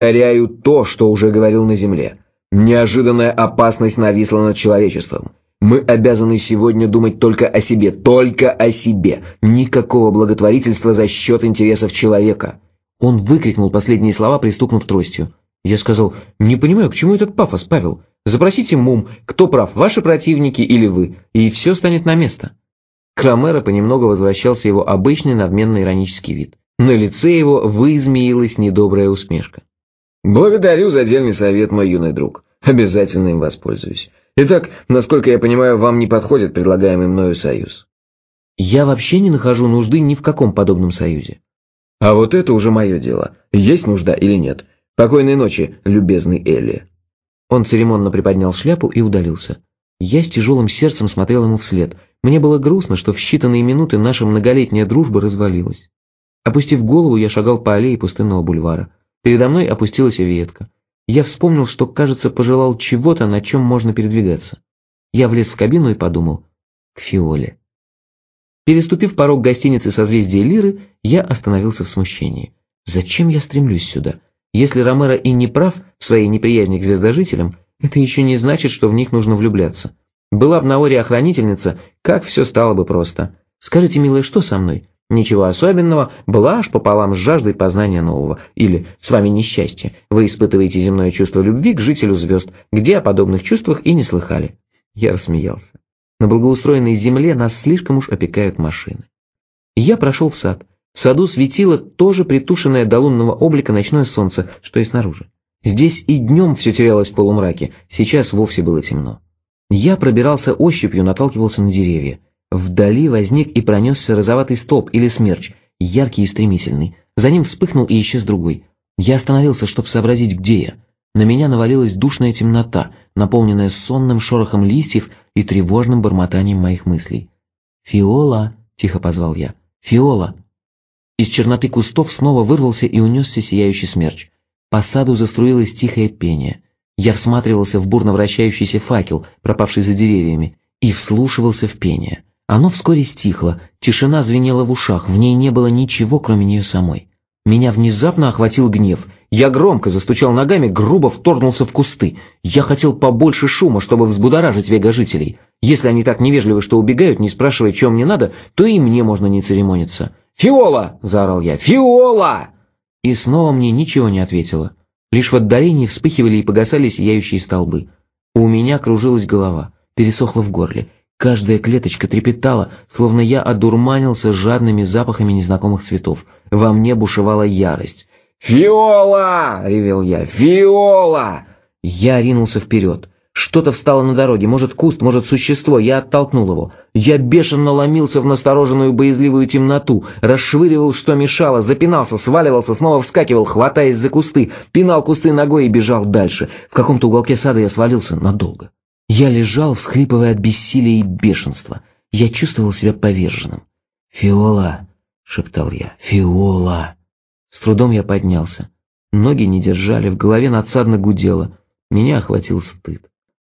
Повторяю то, что уже говорил на Земле. Неожиданная опасность нависла над человечеством. Мы обязаны сегодня думать только о себе, только о себе. Никакого благотворительства за счет интересов человека». Он выкрикнул последние слова, пристукнув тростью. Я сказал: «Не понимаю, к чему этот пафос, Павел? Запросите МУМ, кто прав, ваши противники или вы, и все станет на место». К Ромеро понемногу возвращался его обычный надменный иронический вид. На лице его вызмеилась недобрая усмешка. «Благодарю за дельный совет, мой юный друг. Обязательно им воспользуюсь. Итак, насколько я понимаю, вам не подходит предлагаемый мною союз?» «Я вообще не нахожу нужды ни в каком подобном союзе». «А вот это уже мое дело. Есть нужда или нет? Покойной ночи, любезный Элли». Он церемонно приподнял шляпу и удалился. Я с тяжелым сердцем смотрел ему вслед. Мне было грустно, что в считанные минуты наша многолетняя дружба развалилась. Опустив голову, я шагал по аллее пустынного бульвара. Передо мной опустилась ветка. Я вспомнил, что, кажется, пожелал чего-то, на чем можно передвигаться. Я влез в кабину и подумал: к Фиоле. Переступив порог гостиницы «Созвездие Лиры», я остановился в смущении. Зачем я стремлюсь сюда? Если Ромеро и не прав в своей неприязни к звездожителям, это еще не значит, что в них нужно влюбляться. Была б на Оре охранительница, как все стало бы просто. Скажите, милая, что со мной? Ничего особенного, блажь пополам с жаждой познания нового. Или с вами несчастье. Вы испытываете земное чувство любви к жителю звезд, где о подобных чувствах и не слыхали. Я рассмеялся. На благоустроенной земле нас слишком уж опекают машины. Я прошел в сад. В саду светило тоже притушенное до лунного облика ночное солнце, что и снаружи. Здесь и днем все терялось в полумраке, сейчас вовсе было темно. Я пробирался ощупью, наталкивался на деревья. Вдали возник и пронесся розоватый столб или смерч, яркий и стремительный. За ним вспыхнул и исчез другой. Я остановился, чтобы сообразить, где я. На меня навалилась душная темнота, наполненная сонным шорохом листьев и тревожным бормотанием моих мыслей. «Фиола!» – тихо позвал я. «Фиола!» Из черноты кустов снова вырвался и унесся сияющий смерч. По саду заструилось тихое пение. Я всматривался в бурно вращающийся факел, пропавший за деревьями, и вслушивался в пение. Оно вскоре стихло, тишина звенела в ушах, в ней не было ничего, кроме нее самой. Меня внезапно охватил гнев. Я громко застучал ногами, грубо вторгнулся в кусты. Я хотел побольше шума, чтобы взбудоражить вегожителей. Если они так невежливы, что убегают, не спрашивая, чего мне надо, то и мне можно не церемониться. «Фиола!» – заорал я. «Фиола!» И снова мне ничего не ответило. Лишь в отдалении вспыхивали и погасали сияющие столбы. У меня кружилась голова, пересохла в горле. Каждая клеточка трепетала, словно я одурманился жадными запахами незнакомых цветов. Во мне бушевала ярость. «Фиола!» – ревел я. «Фиола!» Я ринулся вперед. Что-то встало на дороге, может куст, может существо, я оттолкнул его. Я бешено ломился в настороженную боязливую темноту, расшвыривал, что мешало, запинался, сваливался, снова вскакивал, хватаясь за кусты, пинал кусты ногой и бежал дальше. В каком-то уголке сада я свалился надолго. Я лежал, всхлипывая от бессилия и бешенства. Я чувствовал себя поверженным. «Фиола!» — шептал я. «Фиола!» С трудом я поднялся. Ноги не держали, в голове надсадно гудело. Меня охватил стыд.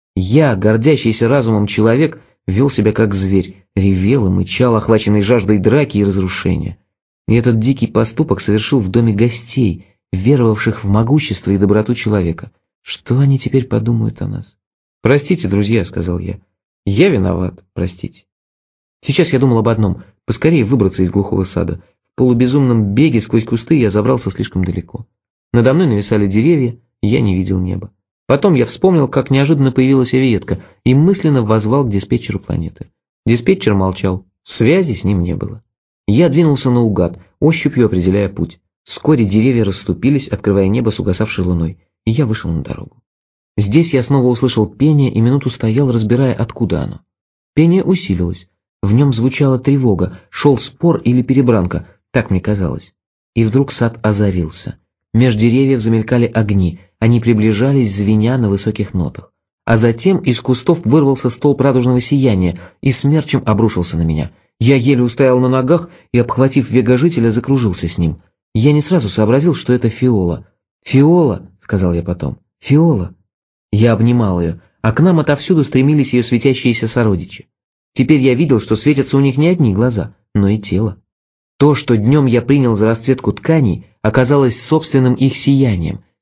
Я, гордящийся разумом человек, вел себя как зверь, ревел и мычал, охваченный жаждой драки и разрушения. И этот дикий поступок совершил в доме гостей, веровавших в могущество и доброту человека. Что они теперь подумают о нас? «Простите, друзья», — сказал я. «Я виноват, простите». Сейчас я думал об одном — поскорее выбраться из глухого сада. В полубезумном беге сквозь кусты я забрался слишком далеко. Надо мной нависали деревья, я не видел неба. Потом я вспомнил, как неожиданно появилась авиетка, и мысленно воззвал к диспетчеру планеты. Диспетчер молчал, связи с ним не было. Я двинулся наугад, ощупью определяя путь. Вскоре деревья расступились, открывая небо с угасавшей луной, и я вышел на дорогу. Здесь я снова услышал пение и минуту стоял, разбирая, откуда оно. Пение усилилось, в нем звучала тревога, шел спор или перебранка, так мне казалось. И вдруг сад озарился. Меж деревьев замелькали огни, они приближались, звеня на высоких нотах. А затем из кустов вырвался столб радужного сияния и смерчем обрушился на меня. Я еле устоял на ногах и, обхватив вегожителя, закружился с ним. Я не сразу сообразил, что это Фиола. «Фиола!» — сказал я потом. «Фиола!» Я обнимал ее, а к нам отовсюду стремились ее светящиеся сородичи. Теперь я видел, что светятся у них не одни глаза, но и тело. То, что днем я принял за расцветку тканей, оказалось собственным их сиянием,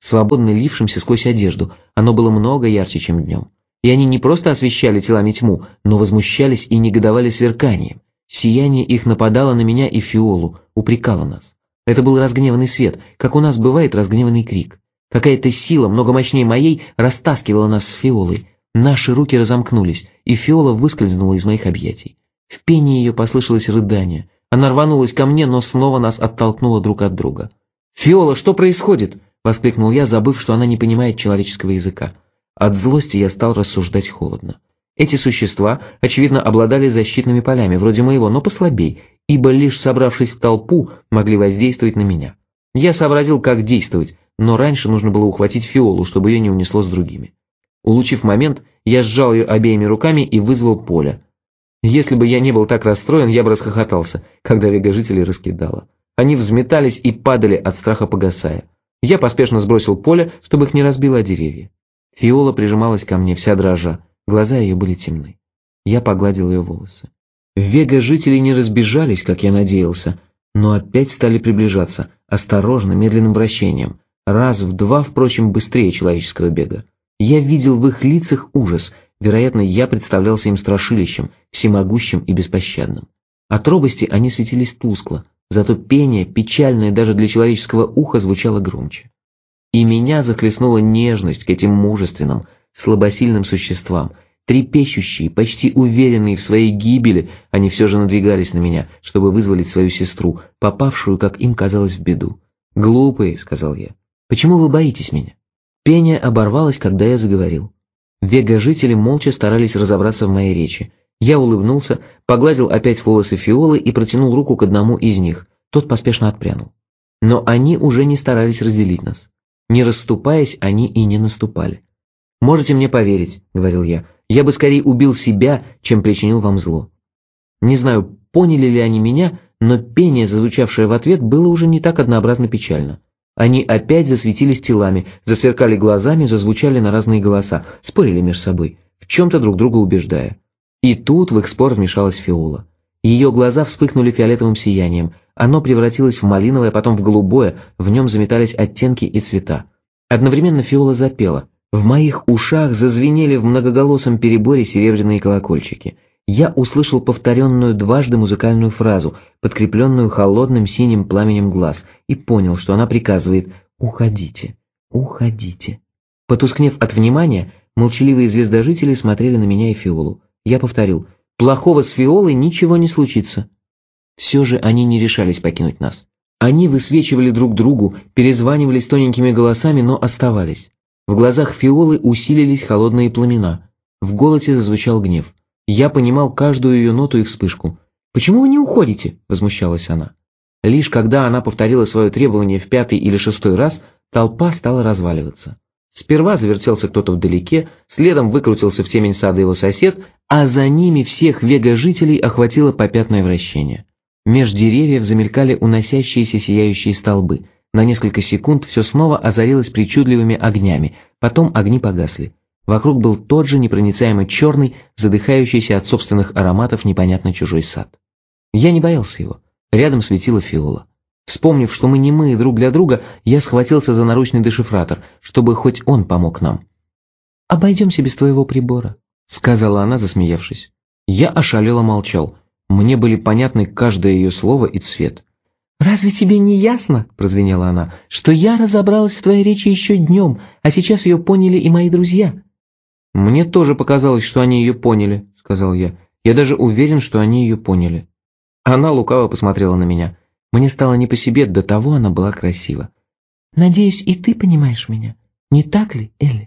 свободно лившимся сквозь одежду. Оно было много ярче, чем днем. И они не просто освещали телами тьму, но возмущались и негодовали сверканием. Сияние их нападало на меня и Фиолу, упрекало нас. Это был разгневанный свет, как у нас бывает разгневанный крик. Какая-то сила, много мощнее моей, растаскивала нас с Фиолой. Наши руки разомкнулись, и Фиола выскользнула из моих объятий. В пении ее послышалось рыдание. Она рванулась ко мне, но снова нас оттолкнула друг от друга. «Фиола, что происходит?» – воскликнул я, забыв, что она не понимает человеческого языка. От злости я стал рассуждать холодно. Эти существа, очевидно, обладали защитными полями, вроде моего, но послабей, ибо лишь собравшись в толпу, могли воздействовать на меня. Я сообразил, как действовать, но раньше нужно было ухватить Фиолу, чтобы ее не унесло с другими. Улучив момент, я сжал ее обеими руками и вызвал Поля. Если бы я не был так расстроен, я бы расхохотался, когда вегажителей раскидало. Они взметались и падали от страха, погасая. Я поспешно сбросил Поля, чтобы их не разбило о деревья. Фиола прижималась ко мне, вся дрожа, глаза ее были темны. Я погладил ее волосы. Вега-жители не разбежались, как я надеялся, но опять стали приближаться, осторожно, медленным вращением, раз в два, впрочем, быстрее человеческого бега. Я видел в их лицах ужас, вероятно, я представлялся им страшилищем, всемогущим и беспощадным. От робости они светились тускло, зато пение, печальное даже для человеческого уха, звучало громче. И меня захлестнула нежность к этим мужественным, слабосильным существам. Трепещущие, почти уверенные в своей гибели, они все же надвигались на меня, чтобы вызволить свою сестру, попавшую, как им казалось, в беду. «Глупые», — сказал я, — «почему вы боитесь меня?» Пение оборвалось, когда я заговорил. Вега-жители молча старались разобраться в моей речи. Я улыбнулся, погладил опять волосы Фиолы и протянул руку к одному из них. Тот поспешно отпрянул. Но они уже не старались разделить нас. Не расступаясь, они и не наступали. «Можете мне поверить», — говорил я бы скорее убил себя, чем причинил вам зло». Не знаю, поняли ли они меня, но пение, зазвучавшее в ответ, было уже не так однообразно печально. Они опять засветились телами, засверкали глазами, зазвучали на разные голоса, спорили между собой, в чем-то друг друга убеждая. И тут в их спор вмешалась Фиола. Ее глаза вспыхнули фиолетовым сиянием, оно превратилось в малиновое, потом в голубое, в нем заметались оттенки и цвета. Одновременно Фиола запела. В моих ушах зазвенели в многоголосом переборе серебряные колокольчики. Я услышал повторенную дважды музыкальную фразу, подкрепленную холодным синим пламенем глаз, и понял, что она приказывает «Уходите, уходите». Потускнев от внимания, молчаливые звездожители смотрели на меня и Фиолу. Я повторил «Плохого с Фиолой ничего не случится». Все же они не решались покинуть нас. Они высвечивали друг другу, перезванивались тоненькими голосами, но оставались. В глазах Фиолы усилились холодные пламена. В голосе зазвучал гнев. Я понимал каждую ее ноту и вспышку. «Почему вы не уходите?» – возмущалась она. Лишь когда она повторила свое требование в 5-й или 6-й раз, толпа стала разваливаться. Сперва завертелся кто-то вдалеке, следом выкрутился в темень сада его сосед, а за ними всех вега-жителей охватило попятное вращение. Меж деревьев замелькали уносящиеся сияющие столбы. На несколько секунд все снова озарилось причудливыми огнями, потом огни погасли. Вокруг был тот же непроницаемо черный, задыхающийся от собственных ароматов непонятно чужой сад. Я не боялся его. Рядом светила Фиола. Вспомнив, что мы немые друг для друга, я схватился за наручный дешифратор, чтобы хоть он помог нам. «Обойдемся без твоего прибора», — сказала она, засмеявшись. Я ошалело молчал. Мне были понятны каждое ее слово и цвет. «Разве тебе не ясно, — прозвенела она, — что я разобралась в твоей речи еще днем, а сейчас ее поняли и мои друзья?» «Мне тоже показалось, что они ее поняли», — сказал я. «Я даже уверен, что они ее поняли». Она лукаво посмотрела на меня. Мне стало не по себе, до того она была красива. «Надеюсь, и ты понимаешь меня. Не так ли, Элли?»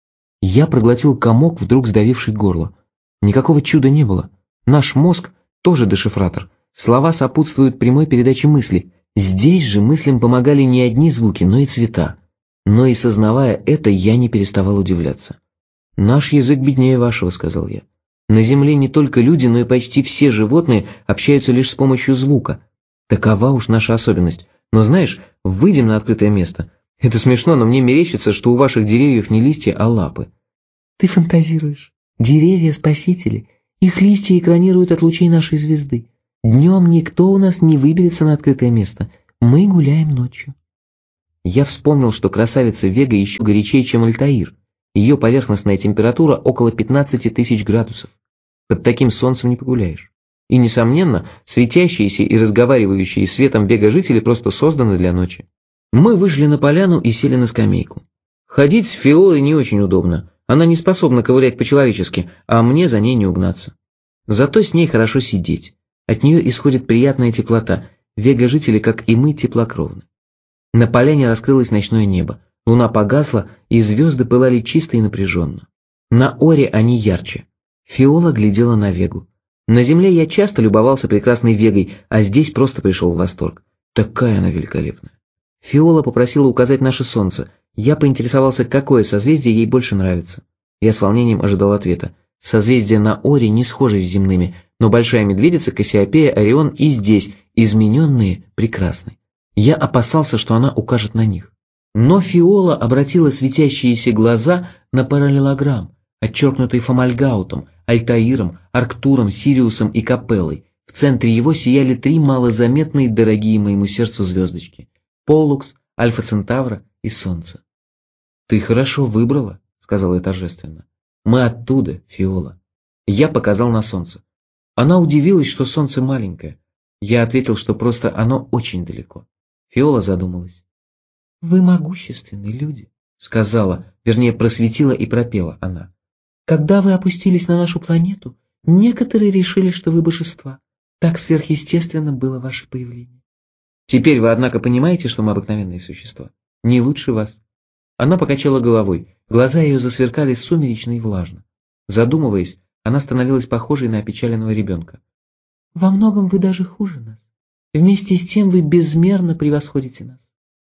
Я проглотил комок, вдруг сдавивший горло. Никакого чуда не было. Наш мозг тоже дешифратор. Слова сопутствуют прямой передаче мысли. Здесь же мыслям помогали не одни звуки, но и цвета. Но и сознавая это, я не переставал удивляться. «Наш язык беднее вашего», — сказал я. «На Земле не только люди, но и почти все животные общаются лишь с помощью звука. Такова уж наша особенность. Но знаешь, выйдем на открытое место. Это смешно, но мне мерещится, что у ваших деревьев не листья, а лапы». «Ты фантазируешь. Деревья — спасители. Их листья экранируют от лучей нашей звезды. Днем никто у нас не выберется на открытое место. Мы гуляем ночью». Я вспомнил, что красавица Вега еще горячее, чем Альтаир. Ее поверхностная температура около 15 тысяч градусов. Под таким солнцем не погуляешь. И, несомненно, светящиеся и разговаривающие светом Вега-жители просто созданы для ночи. Мы вышли на поляну и сели на скамейку. Ходить с Фиолой не очень удобно. Она не способна ковылять по-человечески, а мне за ней не угнаться. Зато с ней хорошо сидеть. От нее исходит приятная теплота. Вега-жители, как и мы, теплокровны. На поляне раскрылось ночное небо. Луна погасла, и звезды пылали чисто и напряженно. На Оре они ярче. Фиола глядела на Вегу. На земле я часто любовался прекрасной Вегой, а здесь просто пришел в восторг. Такая она великолепная. Фиола попросила указать наше солнце. Я поинтересовался, какое созвездие ей больше нравится. Я с волнением ожидал ответа. Созвездия на Оре не схожи с земными, но Большая Медведица, Кассиопея, Орион и здесь, измененные, прекрасны. Я опасался, что она укажет на них. Но Фиола обратила светящиеся глаза на параллелограмм, отчеркнутый Фомальгаутом, Альтаиром, Арктуром, Сириусом и Капеллой. В центре его сияли 3 малозаметные, дорогие моему сердцу звездочки – Поллукс, Альфа Центавра и Солнце. «Ты хорошо выбрала», – сказала я торжественно. «Мы оттуда, Фиола». Я показал на Солнце. Она удивилась, что Солнце маленькое. Я ответил, что просто оно очень далеко. Фиола задумалась. «Вы могущественные люди», — сказала, вернее, просветила и пропела она. «Когда вы опустились на нашу планету, некоторые решили, что вы божества. Так сверхъестественно было ваше появление. Теперь вы, однако, понимаете, что мы обыкновенные существа? Не лучше вас». Она покачала головой, глаза ее засверкали сумеречно и влажно. Задумываясь, она становилась похожей на опечаленного ребенка. «Во многом вы даже хуже нас. Вместе с тем вы безмерно превосходите нас».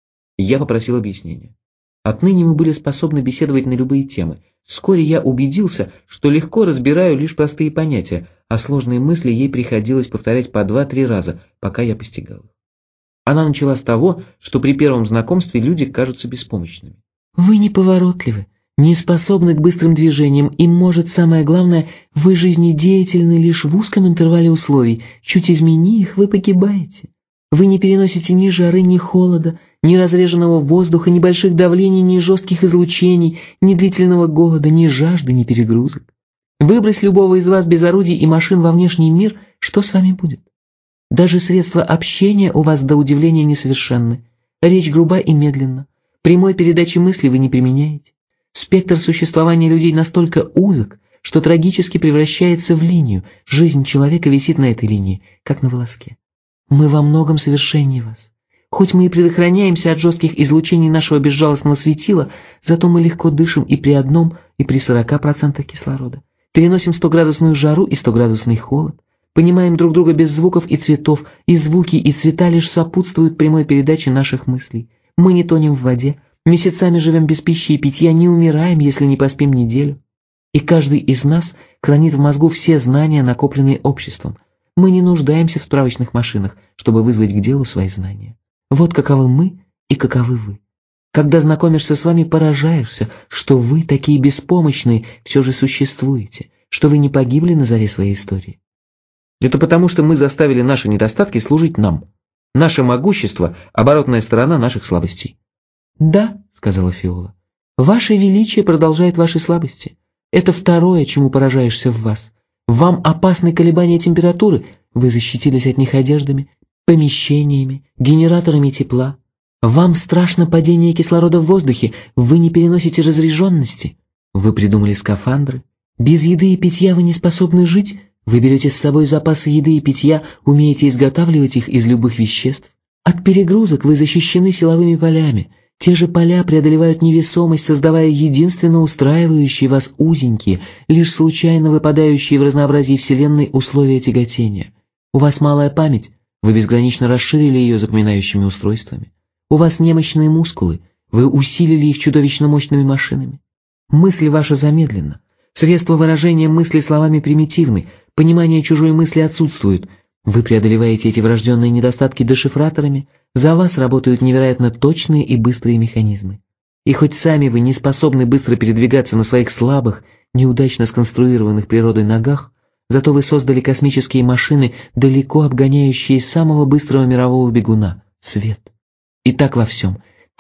Я попросил объяснения. Отныне мы были способны беседовать на любые темы. Вскоре я убедился, что легко разбираю лишь простые понятия, а сложные мысли ей приходилось повторять по 2-3 раза, пока я постигал их. Она начала с того, что при первом знакомстве люди кажутся беспомощными. «Вы неповоротливы, не способны к быстрым движениям, и, может, самое главное, вы жизнедеятельны лишь в узком интервале условий. Чуть измени их, вы погибаете. Вы не переносите ни жары, ни холода, ни разреженного воздуха, ни больших давлений, ни жестких излучений, ни длительного голода, ни жажды, ни перегрузок. Выбрось любого из вас без орудий и машин во внешний мир, что с вами будет? Даже средства общения у вас до удивления несовершенны. Речь груба и медленна. Прямой передачи мысли вы не применяете. Спектр существования людей настолько узок, что трагически превращается в линию. Жизнь человека висит на этой линии, как на волоске. Мы во многом совершеннее вас. Хоть мы и предохраняемся от жестких излучений нашего безжалостного светила, зато мы легко дышим и при 1, и при 40% кислорода. Переносим 100-градусную жару и 100-градусный холод. Понимаем друг друга без звуков и цветов, и звуки, и цвета лишь сопутствуют прямой передаче наших мыслей. Мы не тонем в воде, месяцами живем без пищи и питья, не умираем, если не поспим неделю. И каждый из нас хранит в мозгу все знания, накопленные обществом. Мы не нуждаемся в справочных машинах, чтобы вызвать к делу свои знания. Вот каковы мы и каковы вы. Когда знакомишься с вами, поражаешься, что вы, такие беспомощные, все же существуете, что вы не погибли на заре своей истории. Это потому, что мы заставили наши недостатки служить нам. Наше могущество – оборотная сторона наших слабостей. «Да», – сказала Фиола, – «ваше величие продолжает ваши слабости. Это второе, чему поражаешься в вас. Вам опасны колебания температуры, вы защитились от них одеждами, помещениями, генераторами тепла. Вам страшно падение кислорода в воздухе, вы не переносите разреженности. Вы придумали скафандры. Без еды и питья вы не способны жить, вы берете с собой запасы еды и питья, умеете изготавливать их из любых веществ. От перегрузок вы защищены силовыми полями. Те же поля преодолевают невесомость, создавая единственно устраивающие вас узенькие, лишь случайно выпадающие в разнообразии Вселенной условия тяготения. У вас малая память, вы безгранично расширили ее запоминающими устройствами. У вас немощные мускулы, вы усилили их чудовищно мощными машинами. Мысль ваша замедлена, средства выражения мысли словами примитивны, понимание чужой мысли отсутствует. Вы преодолеваете эти врожденные недостатки дешифраторами, за вас работают невероятно точные и быстрые механизмы. И хоть сами вы не способны быстро передвигаться на своих слабых, неудачно сконструированных природой ногах, зато вы создали космические машины, далеко обгоняющие самого быстрого мирового бегуна – свет. И так во всем.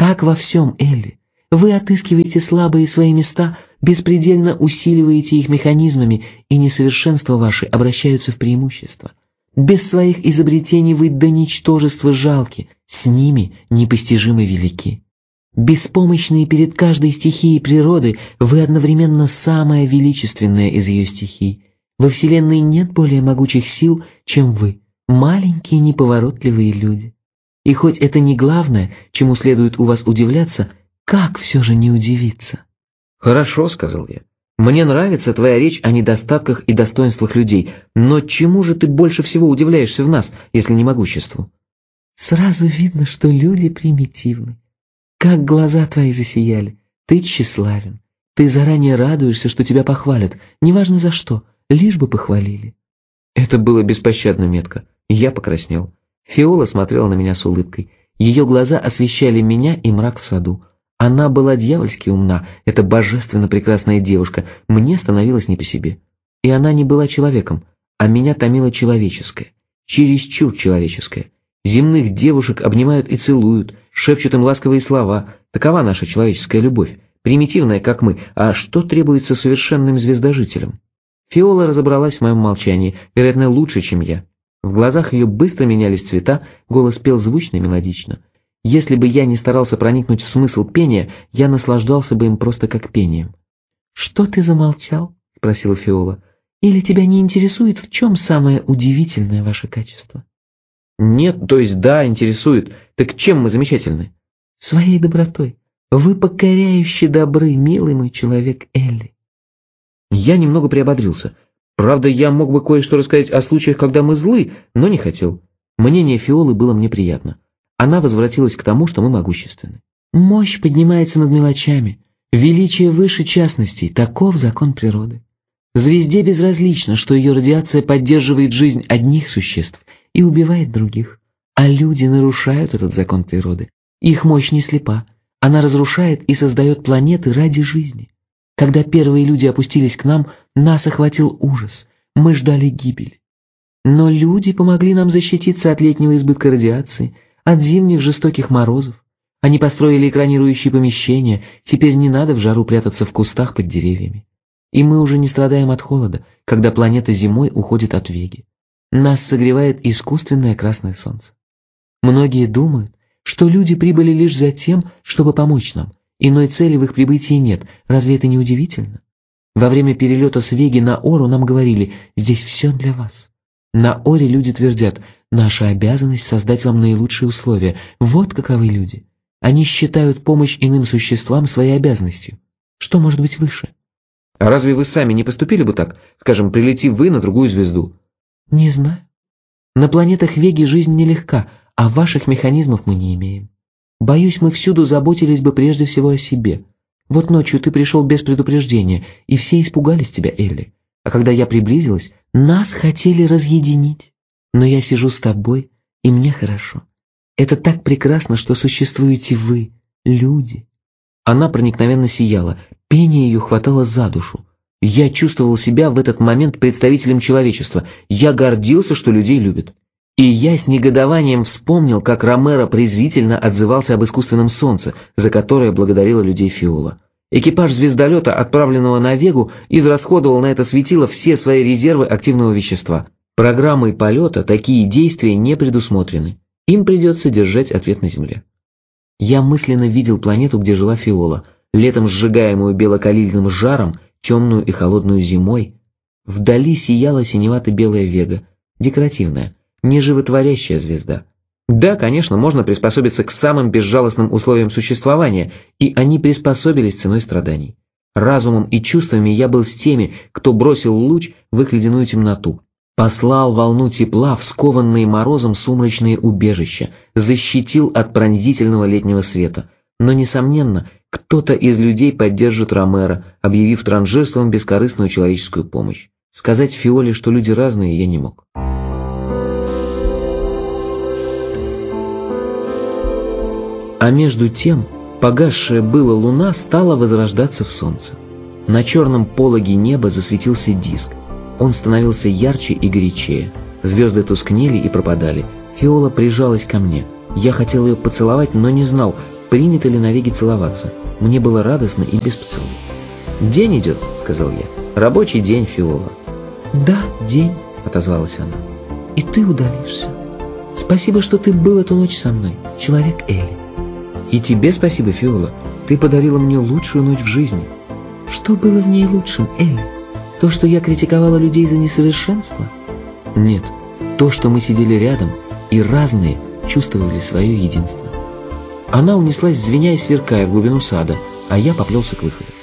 Так во всем, Элли. Вы отыскиваете слабые свои места, беспредельно усиливаете их механизмами, и несовершенства ваши обращаются в преимущество. Без своих изобретений вы до ничтожества жалки, с ними непостижимо велики. Беспомощные перед каждой стихией природы, вы одновременно самая величественная из ее стихий. Во Вселенной нет более могучих сил, чем вы, маленькие неповоротливые люди. И хоть это не главное, чему следует у вас удивляться, как все же не удивиться? «Хорошо», — сказал я. «Мне нравится твоя речь о недостатках и достоинствах людей, но чему же ты больше всего удивляешься в нас, если не могуществу?» Сразу видно, что люди примитивны. Как глаза твои засияли, ты тщеславен. Ты заранее радуешься, что тебя похвалят, неважно за что, лишь бы похвалили. Это было беспощадно метко. Я покраснел. Фиола смотрела на меня с улыбкой. Ее глаза освещали меня и мрак в саду. Она была дьявольски умна, эта божественно прекрасная девушка. Мне становилось не по себе. И она не была человеком, а меня томило человеческое. Чересчур человеческое. Земных девушек обнимают и целуют, шепчут им ласковые слова. Такова наша человеческая любовь, примитивная, как мы. А что требуется совершенным звездожителям? Фиола разобралась в моем молчании, вероятно, лучше, чем я. В глазах ее быстро менялись цвета, голос пел звучно и мелодично. Если бы я не старался проникнуть в смысл пения, я наслаждался бы им просто как пением. «Что ты замолчал?» — спросила Фиола. «Или тебя не интересует, в чем самое удивительное ваше качество?» «Нет, то есть да, интересует. Так чем мы замечательны?» «Своей добротой. Вы покоряюще добры, милый мой человек Элли». Я немного приободрился. Правда, я мог бы кое-что рассказать о случаях, когда мы злы, но не хотел. Мнение Фиолы было мне приятно. Она возвратилась к тому, что мы могущественны. «Мощь поднимается над мелочами. Величие выше частностей. Таков закон природы. Звезде безразлично, что ее радиация поддерживает жизнь одних существ и убивает других. А люди нарушают этот закон природы. Их мощь не слепа. Она разрушает и создает планеты ради жизни. Когда первые люди опустились к нам, нас охватил ужас. Мы ждали гибели. Но люди помогли нам защититься от летнего избытка радиации, от зимних жестоких морозов. Они построили экранирующие помещения, теперь не надо в жару прятаться в кустах под деревьями. И мы уже не страдаем от холода, когда планета зимой уходит от Веги. Нас согревает искусственное красное солнце. Многие думают, что люди прибыли лишь за тем, чтобы помочь нам. Иной цели в их прибытии нет. Разве это не удивительно? Во время перелета с Веги на Ору нам говорили: «Здесь все для вас». На Оре люди твердят: «Наша обязанность создать вам наилучшие условия». Вот каковы люди. Они считают помощь иным существам своей обязанностью. Что может быть выше? А разве вы сами не поступили бы так? Скажем, прилети вы на другую звезду. Не знаю. На планетах Веги жизнь нелегка, а ваших механизмов мы не имеем. Боюсь, мы всюду заботились бы прежде всего о себе. Вот ночью ты пришел без предупреждения, и все испугались тебя, Элли. А когда я приблизилась, нас хотели разъединить. Но я сижу с тобой, и мне хорошо. Это так прекрасно, что существуете вы, люди. Она проникновенно сияла, пение ее хватало за душу. Я чувствовал себя в этот момент представителем человечества. Я гордился, что людей любят. И я с негодованием вспомнил, как Ромеро презрительно отзывался об искусственном солнце, за которое благодарила людей Фиола. Экипаж звездолета, отправленного на Вегу, израсходовал на это светило все свои резервы активного вещества. Программой полета такие действия не предусмотрены. Им придется держать ответ на Земле. Я мысленно видел планету, где жила Фиола, летом сжигаемую белокалильным жаром, темную и холодную зимой. Вдали сияла синевато-белая Вега, декоративная, неживотворящая звезда. Да, конечно, можно приспособиться к самым безжалостным условиям существования, и они приспособились ценой страданий. Разумом и чувствами я был с теми, кто бросил луч в их ледяную темноту, послал волну тепла в скованные морозом сумрачные убежища, защитил от пронзительного летнего света. Но, несомненно, кто-то из людей поддержит Ромеро, объявив транжирством бескорыстную человеческую помощь. Сказать Фиоле, что люди разные, я не мог. А между тем, погасшая была луна стала возрождаться в солнце. На черном пологе неба засветился диск. Он становился ярче и горячее. Звезды тускнели и пропадали. Фиола прижалась ко мне. Я хотел ее поцеловать, но не знал, принято ли навеки целоваться. Мне было радостно и без поцелуя. «День идет», — сказал я. «Рабочий день, Фиола». «Да, день», — отозвалась она. «И ты удалишься. Спасибо, что ты был эту ночь со мной, человек Элли». «И тебе спасибо, Фиола. Ты подарила мне лучшую ночь в жизни». «Что было в ней лучшим, Элли? То, что я критиковала людей за несовершенство?» «Нет, то, что мы сидели рядом и разные чувствовали свое единство». Она унеслась, звеня и сверкая, в глубину сада, а я поплелся к выходу.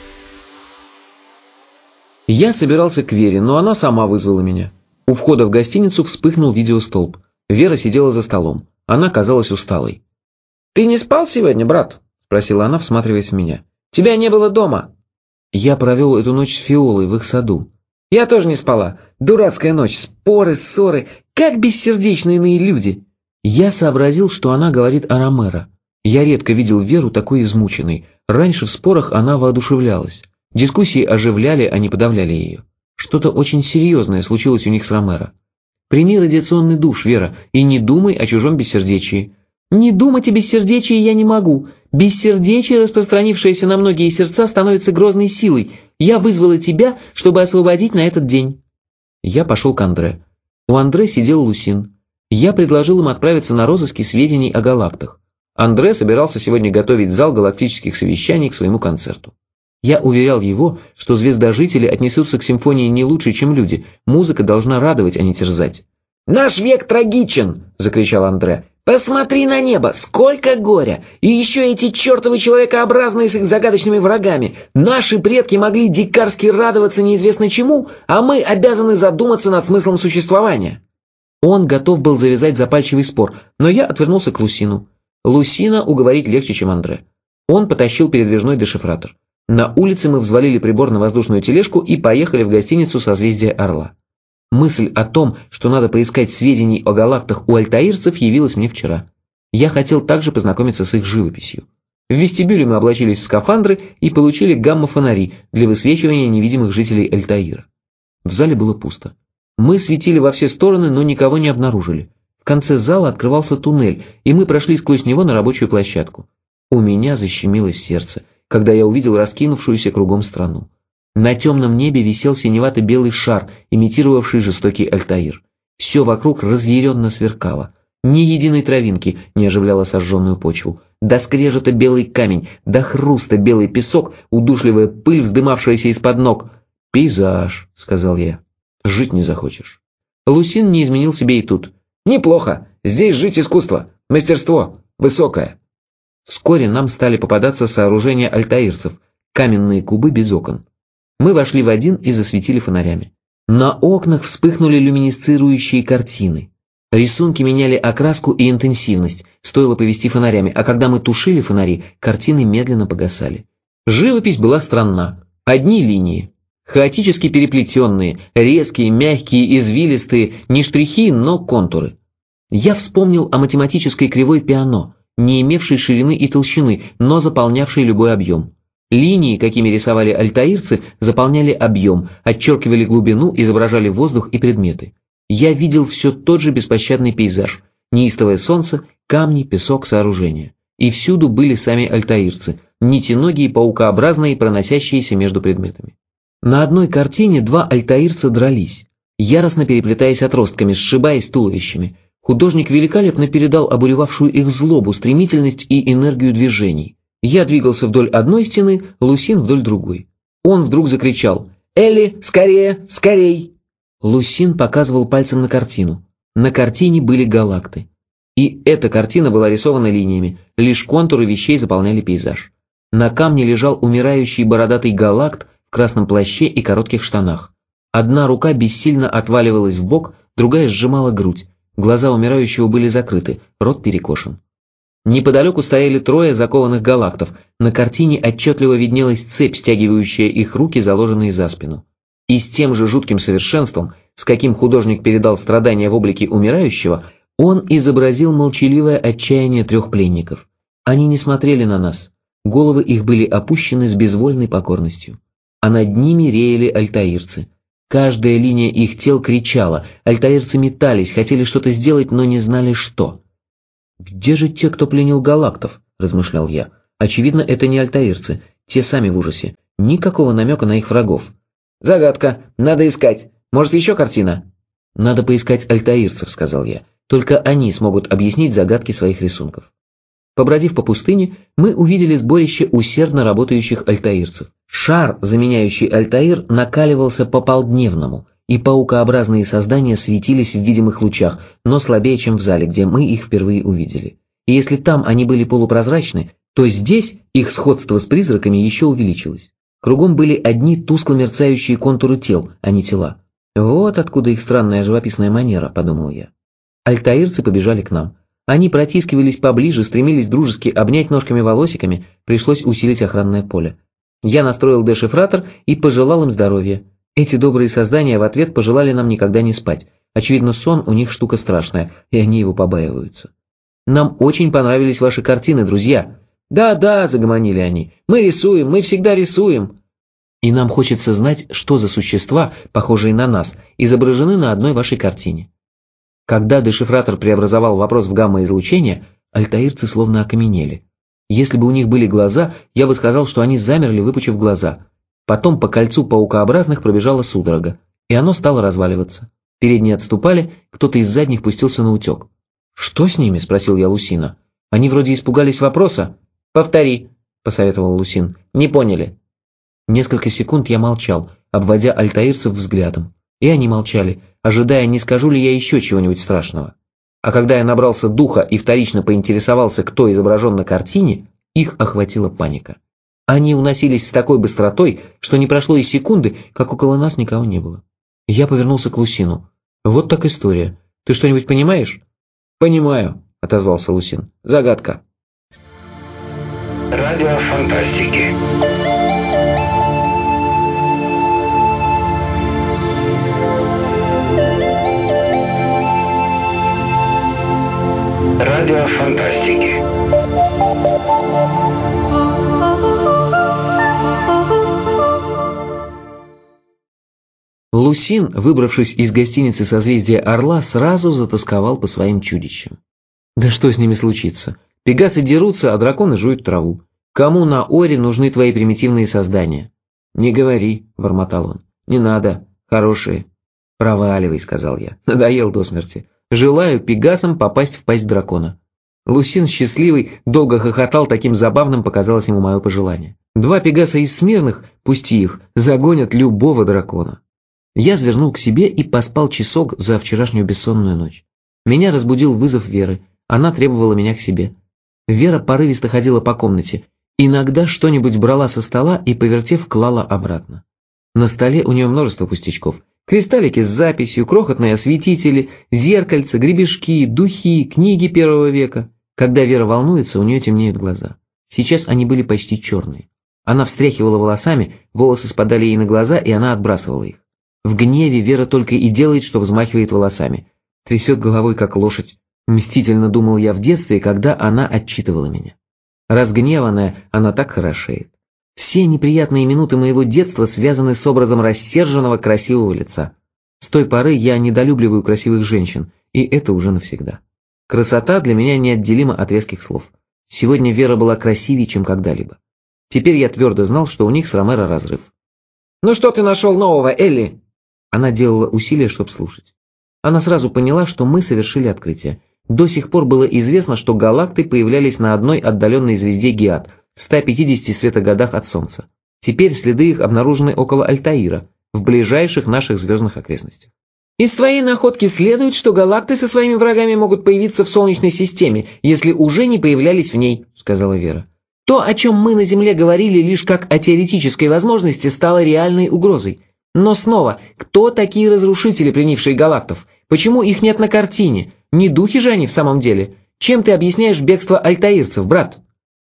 Я собирался к Вере, но она сама вызвала меня. У входа в гостиницу вспыхнул видеостолб. Вера сидела за столом. Она казалась усталой. «Ты не спал сегодня, брат?» – спросила она, всматриваясь в меня. «Тебя не было дома». Я провел эту ночь с Фиолой в их саду. «Я тоже не спала. Дурацкая ночь, споры, ссоры. Как бессердечные иные люди». Я сообразил, что она говорит о Ромеро. Я редко видел Веру такой измученной. Раньше в спорах она воодушевлялась. Дискуссии оживляли, а не подавляли ее. Что-то очень серьезное случилось у них с Ромеро. «Прими радиационный душ, Вера, и не думай о чужом бессердечии». «Не думать о бессердечии я не могу. Бессердечие, распространившееся на многие сердца, становится грозной силой. Я вызвала тебя, чтобы освободить на этот день». Я пошел к Андре. У Андре сидел Лусин. Я предложил им отправиться на розыски сведений о галактах. Андре собирался сегодня готовить зал галактических совещаний к своему концерту. Я уверял его, что звездожители отнесутся к симфонии не лучше, чем люди. Музыка должна радовать, а не терзать. «Наш век трагичен!» – закричал Андре. «Посмотри на небо! Сколько горя! И еще эти чертовы человекообразные с их загадочными врагами! Наши предки могли дикарски радоваться неизвестно чему, а мы обязаны задуматься над смыслом существования!» Он готов был завязать запальчивый спор, но я отвернулся к Лусину. Лусина уговорить легче, чем Андре. Он потащил передвижной дешифратор. На улице мы взвалили прибор на воздушную тележку и поехали в гостиницу «Созвездие Орла». Мысль о том, что надо поискать сведений о галактах у альтаирцев, явилась мне вчера. Я хотел также познакомиться с их живописью. В вестибюле мы облачились в скафандры и получили гамма-фонари для высвечивания невидимых жителей Альтаира. В зале было пусто. Мы светили во все стороны, но никого не обнаружили. В конце зала открывался туннель, и мы прошли сквозь него на рабочую площадку. У меня защемилось сердце, когда я увидел раскинувшуюся кругом страну. На темном небе висел синевато-белый шар, имитировавший жестокий Альтаир. Все вокруг разъяренно сверкало. Ни единой травинки не оживляла сожженную почву. До скрежета белый камень, до хруста белый песок, удушливая пыль, вздымавшаяся из-под ног. «Пейзаж», — сказал я. «Жить не захочешь». Лусин не изменил себе и тут. «Неплохо. Здесь жить искусство. Мастерство. Высокое». Вскоре нам стали попадаться сооружения альтаирцев, каменные кубы без окон. Мы вошли в один и засветили фонарями. На окнах вспыхнули люминесцирующие картины. Рисунки меняли окраску и интенсивность, стоило повести фонарями, а когда мы тушили фонари, картины медленно погасали. Живопись была странна. Одни линии, хаотически переплетенные, резкие, мягкие, извилистые, не штрихи, но контуры. Я вспомнил о математической кривой Пиано, не имевшей ширины и толщины, но заполнявшей любой объем. Линии, какими рисовали альтаирцы, заполняли объем, отчеркивали глубину, изображали воздух и предметы. Я видел все тот же беспощадный пейзаж, неистовое солнце, камни, песок, сооружения. И всюду были сами альтаирцы, нитеногие, паукообразные, проносящиеся между предметами. На одной картине два альтаирца дрались, яростно переплетаясь отростками, сшибаясь туловищами. Художник великолепно передал обуревавшую их злобу, стремительность и энергию движений. Я двигался вдоль одной стены, Лусин вдоль другой. Он вдруг закричал: «Элли, скорее, скорей!» Лусин показывал пальцем на картину. На картине были галакты. И эта картина была рисована линиями, лишь контуры вещей заполняли пейзаж. На камне лежал умирающий бородатый галакт в красном плаще и коротких штанах. Одна рука бессильно отваливалась в бок, другая сжимала грудь. Глаза умирающего были закрыты, рот перекошен. Неподалеку стояли трое закованных галактов. На картине отчетливо виднелась цепь, стягивающая их руки, заложенные за спину. И с тем же жутким совершенством, с каким художник передал страдания в облике умирающего, он изобразил молчаливое отчаяние трех пленников. Они не смотрели на нас. Головы их были опущены с безвольной покорностью. А над ними реяли альтаирцы. Каждая линия их тел кричала, альтаирцы метались, хотели что-то сделать, но не знали что. «Где же те, кто пленил галактов?» размышлял я. «Очевидно, это не альтаирцы, те сами в ужасе. Никакого намека на их врагов». «Загадка, надо искать. Может, еще картина?» «Надо поискать альтаирцев», — сказал я. «Только они смогут объяснить загадки своих рисунков». Побродив по пустыне, мы увидели сборище усердно работающих альтаирцев. Шар, заменяющий Альтаир, накаливался по полдневному, и паукообразные создания светились в видимых лучах, но слабее, чем в зале, где мы их впервые увидели. И если там они были полупрозрачны, то здесь их сходство с призраками еще увеличилось. Кругом были одни тускло мерцающие контуры тел, а не тела. «Вот откуда их странная живописная манера», — подумал я. Альтаирцы побежали к нам. Они протискивались поближе, стремились дружески обнять ножками-волосиками, пришлось усилить охранное поле. Я настроил дешифратор и пожелал им здоровья. Эти добрые создания в ответ пожелали нам никогда не спать. Очевидно, сон у них штука страшная, и они его побаиваются. «Нам очень понравились ваши картины, друзья». «Да-да», — загомонили они, — «мы рисуем, мы всегда рисуем». «И нам хочется знать, что за существа, похожие на нас, изображены на одной вашей картине». Когда дешифратор преобразовал вопрос в гамма-излучение, альтаирцы словно окаменели. Если бы у них были глаза, я бы сказал, что они замерли, выпучив глаза. Потом по кольцу паукообразных пробежала судорога, и оно стало разваливаться. Передние отступали, кто-то из задних пустился на утек. «Что с ними?» – спросил я Лусина. «Они вроде испугались вопроса». «Повтори», – посоветовал Лусин. «Не поняли». Несколько секунд я молчал, обводя альтаирцев взглядом. И они молчали, ожидая, не скажу ли я еще чего-нибудь страшного. А когда я набрался духа и вторично поинтересовался, кто изображен на картине, их охватила паника. Они уносились с такой быстротой, что не прошло и секунды, как около нас никого не было. Я повернулся к Лусину. «Вот так история. Ты что-нибудь понимаешь?» «Понимаю», — отозвался Лусин. «Загадка». Радио фантастики. Радио фантастики. Лусин, выбравшись из гостиницы «Созвездие Орла», сразу затасковал по своим чудищам. Да что с ними случится? Пегасы дерутся, а драконы жуют траву. Кому на Оре нужны твои примитивные создания? «Не говори», — бормотал он. «Не надо. Хорошие». «Проваливай», — сказал я. Надоел до смерти. «Желаю пегасам попасть в пасть дракона». Лусин, счастливый, долго хохотал, таким забавным показалось ему мое пожелание. 2 пегаса из смирных, пусти их, загонят любого дракона. Я свернул к себе и поспал часок за вчерашнюю бессонную ночь. Меня разбудил вызов Веры, она требовала меня к себе. Вера порывисто ходила по комнате, иногда что-нибудь брала со стола и, повертев, клала обратно. На столе у нее множество пустячков. Кристаллики с записью, крохотные осветители, зеркальца, гребешки, духи, книги 1 века. Когда Вера волнуется, у нее темнеют глаза. Сейчас они были почти черные. Она встряхивала волосами, волосы спадали ей на глаза, и она отбрасывала их. В гневе Вера только и делает, что взмахивает волосами. Трясет головой, как лошадь. Мстительно думал я в детстве, когда она отчитывала меня. Разгневанная, она так хорошеет. Все неприятные минуты моего детства связаны с образом рассерженного красивого лица. С той поры я недолюбливаю красивых женщин, и это уже навсегда. Красота для меня неотделима от резких слов. Сегодня Вера была красивее, чем когда-либо. Теперь я твердо знал, что у них с Ромеро разрыв. «Ну что ты нашел нового, Элли?» Она делала усилия, чтобы слушать. Она сразу поняла, что мы совершили открытие. До сих пор было известно, что галакты появлялись на одной отдаленной звезде Гиат, в 150 светогодах от Солнца. Теперь следы их обнаружены около Альтаира, в ближайших наших звездных окрестностях. «Из твоей находки следует, что галакты со своими врагами могут появиться в Солнечной системе, если уже не появлялись в ней», — сказала Вера. «То, о чем мы на Земле говорили лишь как о теоретической возможности, стало реальной угрозой. Но снова, кто такие разрушители, пленившие галактов? Почему их нет на картине? Не духи же они в самом деле? Чем ты объясняешь бегство альтаирцев, брат?»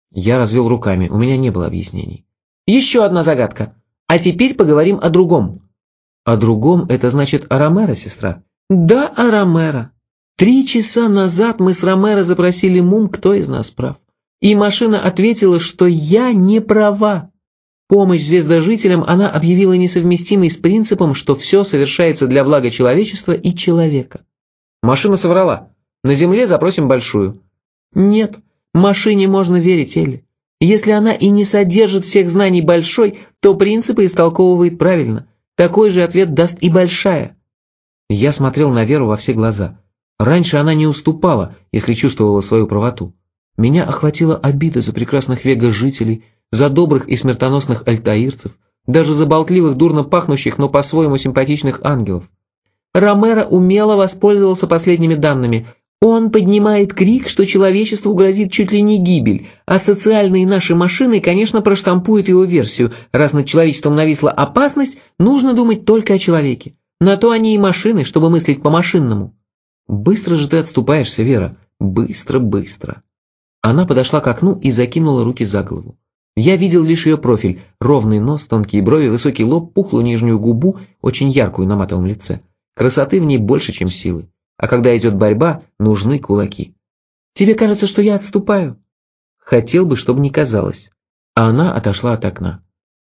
Я развел руками, у меня не было объяснений. «Еще одна загадка. А теперь поговорим о другом». «О другом — это значит о Ромеро, сестра?» «Да, о Ромеро. 3 часа назад мы с Ромеро запросили Мум, кто из нас прав. И машина ответила, что я не права. Помощь звездожителям она объявила несовместимой с принципом, что все совершается для блага человечества и человека». Машина соврала. На Земле запросим большую. «Нет, Машине можно верить, Элли. Если она и не содержит всех знаний большой, то принципы истолковывает правильно. Такой же ответ даст и большая. Я смотрел на Веру во все глаза. Раньше она не уступала, если чувствовала свою правоту. Меня охватила обида за прекрасных вега-жителей, за добрых и смертоносных альтаирцев, даже за болтливых, дурно пахнущих, но по-своему симпатичных ангелов. Ромеро умело воспользовался последними данными. Он поднимает крик, что человечеству грозит чуть ли не гибель, а социальные наши машины, конечно, проштампуют его версию. Раз над человечеством нависла опасность, нужно думать только о человеке. На то они и машины, чтобы мыслить по-машинному. Быстро же ты отступаешься, Вера. Быстро, быстро. Она подошла к окну и закинула руки за голову. Я видел лишь ее профиль. Ровный нос, тонкие брови, высокий лоб, пухлую нижнюю губу, очень яркую на матовом лице. Красоты в ней больше, чем силы. А когда идет борьба, нужны кулаки. Тебе кажется, что я отступаю? Хотел бы, чтобы не казалось. А она отошла от окна.